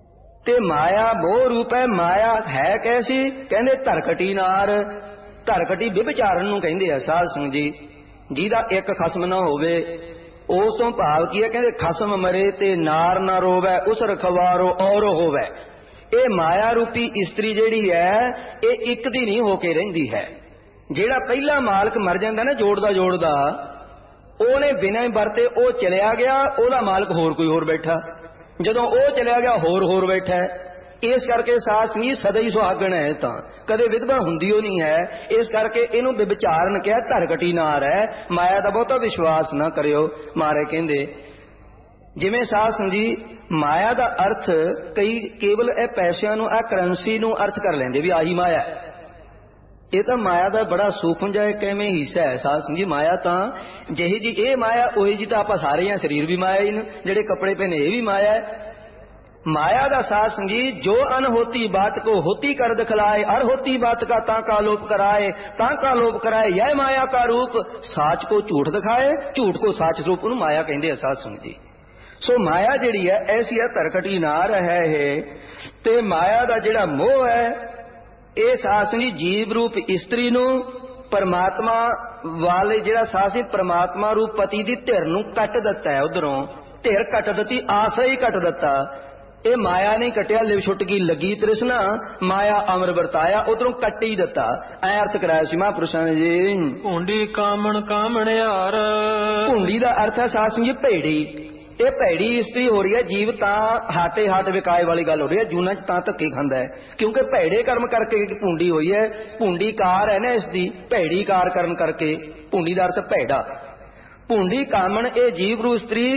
ਤੇ ਮਾਇਆ ਮੋਹ ਰੂਪ ਹੈ। ਮਾਇਆ ਹੈ ਕੈਸੀ? ਕਹਿੰਦੇ ਧਰਕਟੀ ਨਾਰ। ਧਰਕਟੀ ਵਿਭਚਾਰਨ ਨੂੰ ਕਹਿੰਦੇ ਆ ਸਾਧ ਸੰਗਤ ਜੀ, ਜਿਹਦਾ ਇੱਕ ਖਸਮ ਨਾ ਹੋਵੇ। ਉਸ ਤੋਂ ਭਾਵ ਕੀ ਹੈ? ਕਹਿੰਦੇ ਖਸਮ ਮਰੇ ਤੇ ਨਾਰ ਨਾ ਰੋਵੈ, ਉਸ ਰਖਵਾਰੋ ਔਰ ਹੋਵੇ। ਇਹ ਮਾਇਆ ਰੂਪੀ ਇਸਤਰੀ ਜਿਹੜੀ ਹੈ ਇਹ ਇੱਕ ਦੀ ਨਹੀਂ ਹੋ ਕੇ ਰਹਿੰਦੀ ਹੈ। ਜਿਹੜਾ ਪਹਿਲਾ ਮਾਲਕ ਮਰ ਜਾਂਦਾ ਨਾ ਜੋੜਦਾ ਜੋੜਦਾ, ਉਹਨੇ ਬਿਨਾਂ ਵਰਤੇ ਉਹ ਚਲਿਆ ਗਿਆ, ਉਹਦਾ ਮਾਲਕ ਹੋਰ ਕੋਈ ਹੋਰ ਬੈਠਾ। ਜਦੋਂ ਉਹ ਚਲਿਆ ਗਿਆ ਹੋਰ ਹੋਰ ਬੈਠਾ। ਇਸ ਕਰਕੇ ਸਾਧ ਸੰਗਤ ਸਦਾ ਹੀ ਸੁਹਾਗਣ ਹੈ, ਤਾਂ ਕਦੇ ਵਿਧਵਾ ਹੁੰਦੀ ਉਹ ਨਹੀਂ ਹੈ। ਇਸ ਕਰਕੇ ਇਹਨੂੰ ਵਿਚਾਰਨ ਕਿਹਾ ਧਰਕਟੀ ਨਾਰ ਹੈ। ਮਾਇਆ ਦਾ ਬਹੁਤਾ ਵਿਸ਼ਵਾਸ ਨਾ ਕਰਿਓ। ਮਹਾਰਾਜ ਕਹਿੰਦੇ ਜਿਵੇਂ ਸਾਧ ਸੰਗਤ ਜੀ ਮਾਇਆ ਦਾ ਅਰਥ ਕਈ ਕੇਵਲ ਇਹ ਪੈਸਿਆਂ ਨੂੰ, ਇਹ ਕਰੰਸੀ ਨੂੰ ਅਰਥ ਕਰ ਲੈਂਦੇ ਵੀ ਆਹੀ ਮਾਇਆ। ਇਹ ਤਾਂ ਮਾਇਆ ਦਾ ਬੜਾ ਸੂਖਮ ਜਿਹਾ ਕਿਵੇਂ ਹਿੱਸਾ ਹੈ ਸਾਧ ਸੰਗਤ ਜੀ। ਮਾਇਆ ਤਾਂ ਜਿਹੀ ਜੀ ਇਹ ਮਾਇਆ ਉਹੀ ਜੀ ਤਾਂ ਆਪਾਂ ਸਾਰੇ ਆ। ਸਰੀਰ ਵੀ ਮਾਇਆ ਹੀ ਨੇ, ਜਿਹੜੇ ਕੱਪੜੇ ਪਹਿਨੇ ਇਹ ਵੀ ਮਾਇਆ ਹੈ। माया दा साथ संगीत जो अनहोती बात को होती कर दिखलाए, हर होती बात का ताका लोप कराए, ताका लोप कराए, यह माया का रूप। साच को झूठ दिखाए, झूठ को साच रूप उन्हें माया कहते हैं साथ संगीत। सो माया जिहड़ी है ऐसी है तरकटी नार है, है ते माया दा जिहड़ा मोह है ये साथ संगीत जीव रूप इस्त्री नूं परमात्मा वाले जिहड़ा साथ परमात्मा रूप पति दी धिर नूं कट दिता है। उधरों धिर कट दिती, आस ही कट दिता। ये माया नहीं कटिया, लिव छुट की लगी तृष्णा, माया अमर वरताया, उधरों कट ही दिता। ऐ अर्थ कराया सी महापुरुषां ने जी। भूंडी कामण कामणियार, भूंडी दा अर्थ है साथ संगीत भेड़ी। ये भैड़ी इस्त्री हो रही है, जीव तां हाटे हाट विकाए वाली गल हो रही है, जूना च तां धक्के खांदा है क्योंकि भैड़े कर्म करके भूंडी हुई है। भूंडी कार है ना इसदी, भैड़ी कार कर्म करके, भूंडी दा अर्थ भैड़ा। भूंडी कामण ये जीव रू स्त्री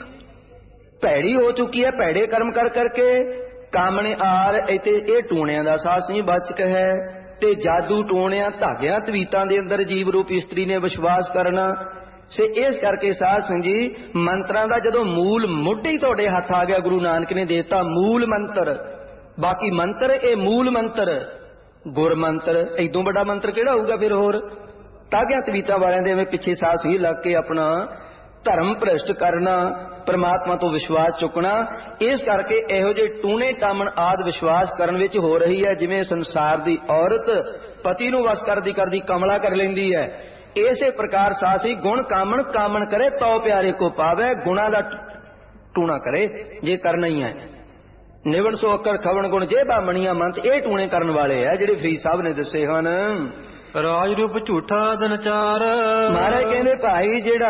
भैड़ी हो चुकी है, भैड़े कर्म कर करके। कामणे आर इते ये टूणियां दा सास नहीं बचक है, ते जादू टूणियां धागियां तवीतां दे अंदर जीव रूपी स्त्री ने विश्वास करना से। इस करके साध संग जी मंत्रां दा जदों मूल मुढ़ ही तुहाडे हथ आ गया, गुरु नानक ने देता मूल मंत्र। बाकी मंत्र ये मूल मंत्र, गुर मंत्र इदों बड़ा मंत्र किहड़ा होऊगा फिर होर। धागियां तवीतां वालियां दे पिछे साध संग लग के अपना धर्म भ्रष्ट करना, परमात्मा तो विश्वास चुकना। इस करके इहो जे टूने टामण आदि विश्वास करन विच हो रही है। जिवें संसार दी औरत पति नूं वस करदी करदी कमला कर लैंदी है, इसे प्रकार साथी गुण कामण कामण करे तो प्यारे को पावे। गुणा दा टूणा करे जे करना ही है। निवण सो अकर खवण गुण जे बामणिया मंत, ये टूणे करन वाले है जिहड़े फरीद साहब ने दसे हन। राज रूप झूठा दनचार, महाराज कहंदे भाई जिहड़ा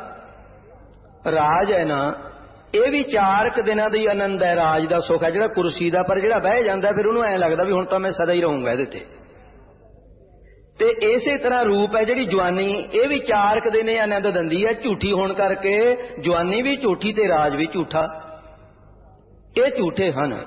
राज है ना, ये भी चार क दिनां दा आनंद है। राज दा सुख है जिहड़ा कुर्सी दा, पर जिहड़ा बह जांदा फिर उहनूं ऐ लगदा भी हुण तां मैं सदा ही रहूंगा इहदे ते। ते इसे तरह रूप है जिहड़ी जवानी, ये भी चार क दिन आनंद दिंदी है। झूठी होण करके जवानी भी झूठी ते राज भी झूठा, ये झूठे हन।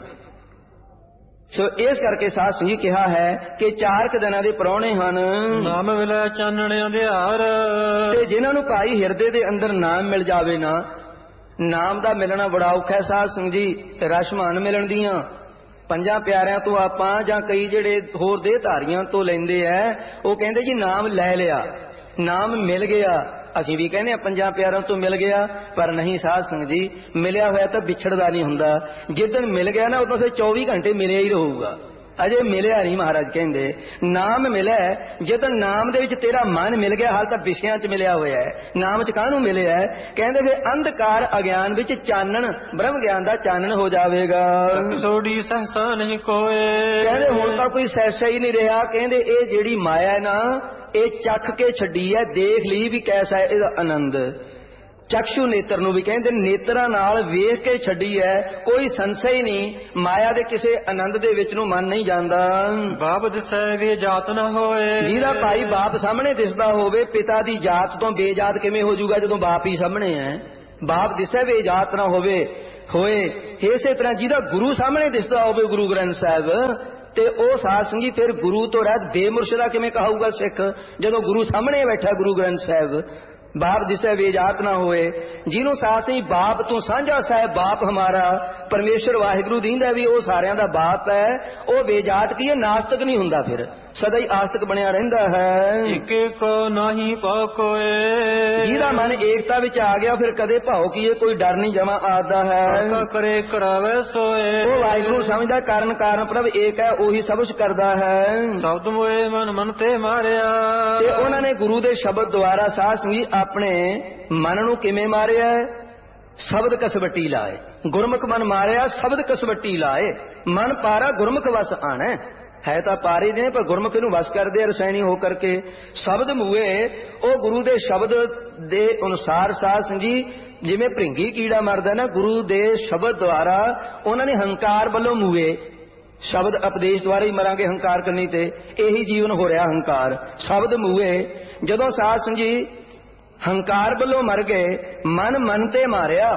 सो इस करके साथ संगी कहा है कि चार क दिनां दे परौणे हन। नाम मिलै चानणे अंधियार, ते जिन्हां नूं भाई हिरदे दे अंदर नाम मिल जावे ना, नाम दा मिलना बड़ा औखा है साध संग जी। रशमान मिलन दियां पंजां प्यारिਆਂ ਤੋਂ ਆਪਾਂ ਜਾਂ कई ਜਿਹੜੇ ਹੋਰ देह ਧਾਰੀਆਂ ਤੋਂ ਲੈਂਦੇ ਐ, ਉਹ ਕਹਿੰਦੇ ਜੀ ਨਾਮ ਲੈ ਲਿਆ, ਨਾਮ ਮਿਲ ਗਿਆ। ਅਸੀਂ ਵੀ ਕਹਿੰਦੇ ਆ ਪੰਜਾਂ ਪਿਆਰਿਆਂ ਤੋਂ ਮਿਲ ਗਿਆ, ਪਰ ਨਹੀਂ ਸਾਧ ਸੰਗਤ ਜੀ, ਮਿਲਿਆ ਹੋਇਆ ਤਾਂ ਵਿਛੜਦਾ ਨਹੀਂ ਹੁੰਦਾ। ਜਿੱਦਣ ਮਿਲ ਗਿਆ ਨਾ ਉਦੋਂ ਫਿਰ ਚੌਵੀ ਘੰਟੇ ਮਿਲਿਆ ਹੀ ਰਹੂਗਾ। ਅਜੇ ਮਿਲਿਆ ਨਹੀਂ। ਮਹਾਰਾਜ ਕਹਿੰਦੇ ਨਾਮ ਮਿਲਿਆ, ਜਦੋਂ ਨਾਮ ਦੇ ਵਿੱਚ ਤੇਰਾ ਮਨ ਮਿਲ ਗਿਆ, ਹਾਲ ਤਾਂ ਵਿਸ਼ਿਆਂ 'ਚ ਮਿਲਿਆ ਹੋਇਆ ਹੈ। ਨਾਮ 'ਚ ਕਾਹਨੂੰ ਮਿਲਿਆ? ਕਹਿੰਦੇ ਫਿਰ ਅੰਧਕਾਰ ਅਗਿਆਨ ਵਿੱਚ ਚਾਨਣ, ਬ੍ਰਹਮ ਗਿਆਨ ਦਾ ਚਾਨਣ ਹੋ ਜਾਵੇਗਾ। ਸੋੜੀ ਸਹਸਾ ਨਹੀਂ ਕੋਏ, ਕਹਿੰਦੇ ਹੁਣ ਤਾਂ ਕੋਈ ਸਹਿਸਾ ਹੀ ਨਹੀਂ ਰਿਹਾ। ਕਹਿੰਦੇ ਇਹ ਜਿਹੜੀ ਮਾਇਆ ਹੈ ਨਾ, ਇਹ ਚੱਖ ਕੇ ਛੱਡੀ ਹੈ, ਦੇਖ ਲਈ ਵੀ ਕੈਸਾ ਹੈ ਇਹਦਾ ਆਨੰਦ। ਚਕਸ਼ੂ ਨੇਤਰ ਨੂੰ ਵੀ ਕਹਿੰਦੇ ਨੇਤਰਾਂ ਨਾਲ ਵੇਖ ਕੇ ਛੱਡੀ ਹੈ, ਕੋਈ ਸੰਸ਼ਾ ਹੀ ਨਹੀਂ। ਮਾਇਆ ਦੇ ਕਿਸੇ ਆਨੰਦ ਦੇ ਵਿੱਚ ਨੂੰ ਮਨ ਨਹੀਂ ਜਾਂਦਾ। ਬਾਪ ਦਿਸੈ ਵੀ ਜਾਤ ਨਾ ਹੋਏ, ਜਿਹਦਾ ਭਾਈ ਬਾਪ ਸਾਹਮਣੇ ਦਿਸਦਾ ਹੋਵੇ, ਪਿਤਾ ਦੀ ਜਾਤ ਤੋਂ ਬੇਜਾਤ ਕਿਵੇਂ ਹੋ ਜਾਊਗਾ ਜਦੋਂ ਬਾਪ ਹੀ ਸਾਹਮਣੇ ਹੈ। ਬਾਪ ਦਿਸੈ ਵੀ ਜਾਤ ਨਾ ਹੋਵੇ ਹੋਏ ਇਸੇ ਤਰ੍ਹਾਂ ਜਿਹਦਾ ਗੁਰੂ ਸਾਹਮਣੇ ਦਿਸਦਾ ਹੋਵੇ, ਗੁਰੂ ਗ੍ਰੰਥ ਸਾਹਿਬ, ਤੇ ਉਹ ਸਾਧ ਸੰਗੀ ਫਿਰ ਗੁਰੂ ਤੋਂ ਰਹਿਤ ਬੇਮੁਰਸ਼ਿਦਾ ਕਿਵੇਂ ਕਹਾਊਗਾ ਸਿੱਖ, ਜਦੋਂ ਗੁਰੂ ਸਾਹਮਣੇ ਬੈਠਾ ਗੁਰੂ ਗ੍ਰੰਥ ਸਾਹਿਬ। बाप जिसे बेजात ना होए, जिन्हों साथ ही बाप तू साझा साहब बाप हमारा परमेश्वर वाहिगुरु दींदा भी वो सारियां दा बाप है, वो बेजात की है, नास्तिक नहीं हुंदा। फिर ਸਦਾ ਹੀ ਆਸਤਕ ਬਣਿਆ ਰਹਿੰਦਾ ਹੈ। ਇਕੇ ਕੋ ਨਾਹੀ ਪਾਉ ਕੋਏ। ਜਿਹਦਾ ਮਨ ਏਕਤਾ ਵਿੱਚ ਆ ਗਿਆ ਫਿਰ ਕਦੇ ਭਾਉ ਕੀਏ ਕੋਈ ਡਰ ਨਹੀਂ ਜਮਾ ਆਦਾ ਹੈ। ਕਾ ਕਰੇ ਕਰਾਵੇ ਸੋਏ। ਉਹ ਵਾਹਿਗੁਰੂ ਸਮਝਦਾ ਕਾਰਨ ਕਾਰਨ ਪ੍ਰਭ ਏਕ ਹੈ, ਉਹੀ ਸਭ ਕੁਝ ਕਰਦਾ ਹੈ। ਸ਼ਬਦ ਮੋਏ ਮਨ ਮਨ ਤੇ ਮਾਰਿਆ। ਤੇ ਉਹਨਾਂ ਨੇ ਗੁਰੂ ਦੇ ਸ਼ਬਦ ਦੁਆਰਾ ਸਾਧ ਸੰਗਤ ਆਪਣੇ ਮਨ ਨੂੰ ਕਿਵੇਂ ਮਾਰਿਆ? ਸ਼ਬਦ ਕਸਵੱਟੀ ਲਾਏ। ਗੁਰਮੁਖ ਮਨ ਮਾਰਿਆ ਸ਼ਬਦ ਕਸਵੱਟੀ ਲਾਏ। ਮਨ ਪਾਰਾ ਗੁਰਮੁਖ ਵਸ ਆਣਾ ਹੈ ਤਾਂ ਪਾਰੇ ਨੇ ਪਰ ਗੁਰਮੁਖ ਨੂੰ ਵਸ ਕਰਦੇ ਰਸਾਇਣੀ ਹੋ ਕਰਕੇ। ਸ਼ਬਦ ਮੂਏ ਉਹ ਗੁਰੂ ਦੇ ਸ਼ਬਦ ਦੇ ਅਨੁਸਾਰ ਸਾਧ ਸੰਗਤ ਜਿਵੇਂ ਭ੍ਰਿੰਗੀ ਕੀੜਾ ਮਰਦਾ ਨਾ, ਗੁਰੂ ਦੇ ਸ਼ਬਦ ਦੁਆਰਾ ਉਹਨਾਂ ਨੇ ਹੰਕਾਰ ਵੱਲੋਂ ਮੂਏ। ਸ਼ਬਦ ਉਪਦੇਸ਼ ਦੁਆਰਾ ਹੀ ਮਰਾਂਗੇ ਹੰਕਾਰ ਕਰਨੀ ਤੇ ਇਹੀ ਜੀਵਨ ਹੋ ਰਿਹਾ ਹੰਕਾਰ। ਸ਼ਬਦ ਮੂਏ ਜਦੋਂ ਸਾਧ ਸੰਗਤ ਹੰਕਾਰ ਵੱਲੋਂ ਮਰ ਗਏ, ਮਨ ਮਨ ਤੇ ਮਾਰਿਆ।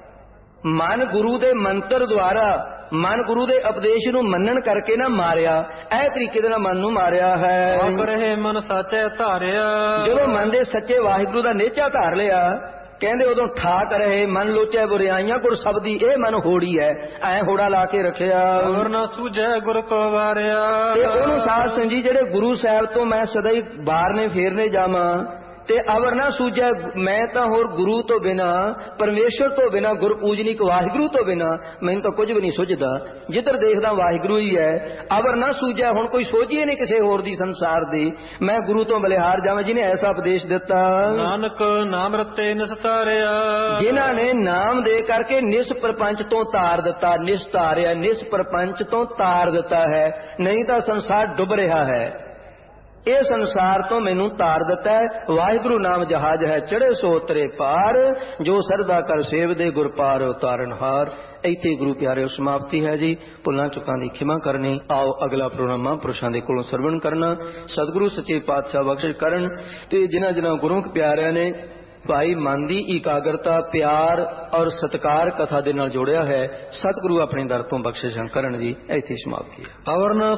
ਮਨ ਗੁਰੂ ਦੇ ਮੰਤਰ ਦੁਆਰਾ, ਮਨ ਗੁਰੂ ਦੇ ਉਪਦੇਸ਼ ਨੂੰ ਮੰਨਣ ਕਰਕੇ ਨਾ ਮਾਰਿਆ। ਇਹ ਤਰੀਕੇ ਦੇ ਨਾਲ ਮਨ ਨੂੰ ਮਾਰਿਆ ਹੈ। ਆਪ ਰਹੇ ਮਨ ਸਾਚੇ ਧਾਰਿਆ। ਜਦੋਂ ਮਨ ਦੇ ਸੱਚੇ ਵਾਹਿਗੁਰੂ ਦਾ ਨੇਚਾ ਧਾਰ ਲਿਆ, ਕਹਿੰਦੇ ਉਦੋਂ ਠਾਕ ਰਹੇ ਮਨ ਲੋਚੈ ਬੁਰਿਆਈਆਂ ਗੁਰ ਸ਼ਬਦੀ ਇਹ ਮਨ ਹੋੜੀ ਹੈ। ਐ ਹੋੜਾ ਲਾ ਕੇ ਰੱਖਿਆ। ਹੋਰ ਨਾ ਸੂਝੈ ਗੁਰ ਕੋ ਵਾਰਿਆ। ਤੇ ਉਹਨੂੰ ਸਾਧ ਸੰਜੀ ਜਿਹੜੇ ਗੁਰੂ ਸਾਹਿਬ ਤੋਂ ਮੈਂ ਸਦਾ ਹੀ ਬਾਹਰਨੇ ਫੇਰਨੇ ਜਾਵਾਂ ਤੇ ਅਵਰ ਨਾ ਸੂਝੈ, ਮੈਂ ਤਾਂ ਹੋਰ ਗੁਰੂ ਤੋਂ ਬਿਨਾ, ਪਰਮੇਸ਼ਰ ਤੋਂ ਬਿਨਾ, ਗੁਰ ਪੂਜਨੀਕ ਵਾਹਿਗੁਰੂ ਤੋਂ ਬਿਨਾ ਮੈਨੂੰ ਤਾਂ ਕੁਝ ਵੀ ਨਹੀਂ ਸੁਝਦਾ। ਜਿੱਧਰ ਦੇਖਦਾ ਵਾਹਿਗੁਰੂ ਹੀ ਹੈ। ਅਵਰ ਨਾ ਸੂਝੈ, ਹੁਣ ਕੋਈ ਸੋਝੀਏ ਨਹੀਂ ਕਿਸੇ ਹੋਰ ਦੀ ਸੰਸਾਰ ਦੀ। ਮੈਂ ਗੁਰੂ ਤੋਂ ਬਲਿਹਾਰ ਜਾਵਾਂ ਜਿਹਨੇ ਐਸਾ ਉਪਦੇਸ਼ ਦਿੱਤਾ। ਨਾਨਕ ਨਾਮ ਰਤੇ ਨਿਸਤਾਰਿਆ। ਜਿਨ੍ਹਾਂ ਨੇ ਨਾਮ ਦੇ ਕਰਕੇ ਨਿਸ ਪ੍ਰਪੰਚ ਤੋਂ ਤਾਰ ਦਿੱਤਾ। ਨਿਸ ਤਾਰਿਆ, ਨਿਸ ਪ੍ਰਪੰਚ ਤੋਂ ਤਾਰ ਦਿੱਤਾ ਹੈ। ਨਹੀਂ ਤਾਂ ਸੰਸਾਰ ਡੁੱਬ ਰਿਹਾ ਹੈ। ਇਹ ਸੰਸਾਰ ਤੋਂ ਮੈਨੂੰ ਤਾਰ ਦਿੱਤਾ ਹੈ। ਵਾਹਿਗੁਰੂ ਨਾਮ ਜਹਾਜ ਹੈ ਚੜੇ ਸੋ ਉਤਰੇ ਪਾਰ। ਜੋ ਸਰਦਾ ਕਰ ਸੇਵਦੇ ਗੁਰ ਪਾਰ ਉਤਾਰਨ ਹਾਰ। ਇੱਥੇ ਗੁਰੂ ਪਿਆਰਿਓ ਸਮਾਪਤੀ ਹੈ ਜੀ। ਭੁੱਲਾਂ ਚੁੱਕਾਂ ਦੀ ਖਿਮਾ ਕਰਨੀ। ਆਓ ਅਗਲਾ ਪ੍ਰੋਗਰਾਮ ਮਹਾਂਪੁਰਸ਼ਾਂ ਦੇ ਕੋਲੋਂ ਸਰਵਣ ਕਰਨਾ। ਸਤਿਗੁਰੂ ਸੱਚੇ ਪਾਤਸ਼ਾਹ ਬਖਸ਼ਿਸ਼ ਕਰਨ। ਤੇ ਜਿਨ੍ਹਾਂ ਜਿਨ੍ਹਾਂ ਗੁਰਮੁਖ ਪਿਆਰਿਆਂ ਨੇ ਭਾਈ ਮਨ ਦੀ ਇਕਾਗਰਤਾ, ਪਿਆਰ ਔਰ ਸਤਿਕਾਰ ਕਥਾ ਦੇ ਨਾਲ ਜੋੜਿਆ ਹੈ, ਸਤਿਗੁਰੂ ਆਪਣੇ ਦਰ ਤੋਂ ਬਖਸ਼ਿਸ਼ਾਂ ਕਰਨ ਜੀ। ਇੱਥੇ ਸਮਾਪਤੀ ਹੈ। ਅਵਰ ਨਾ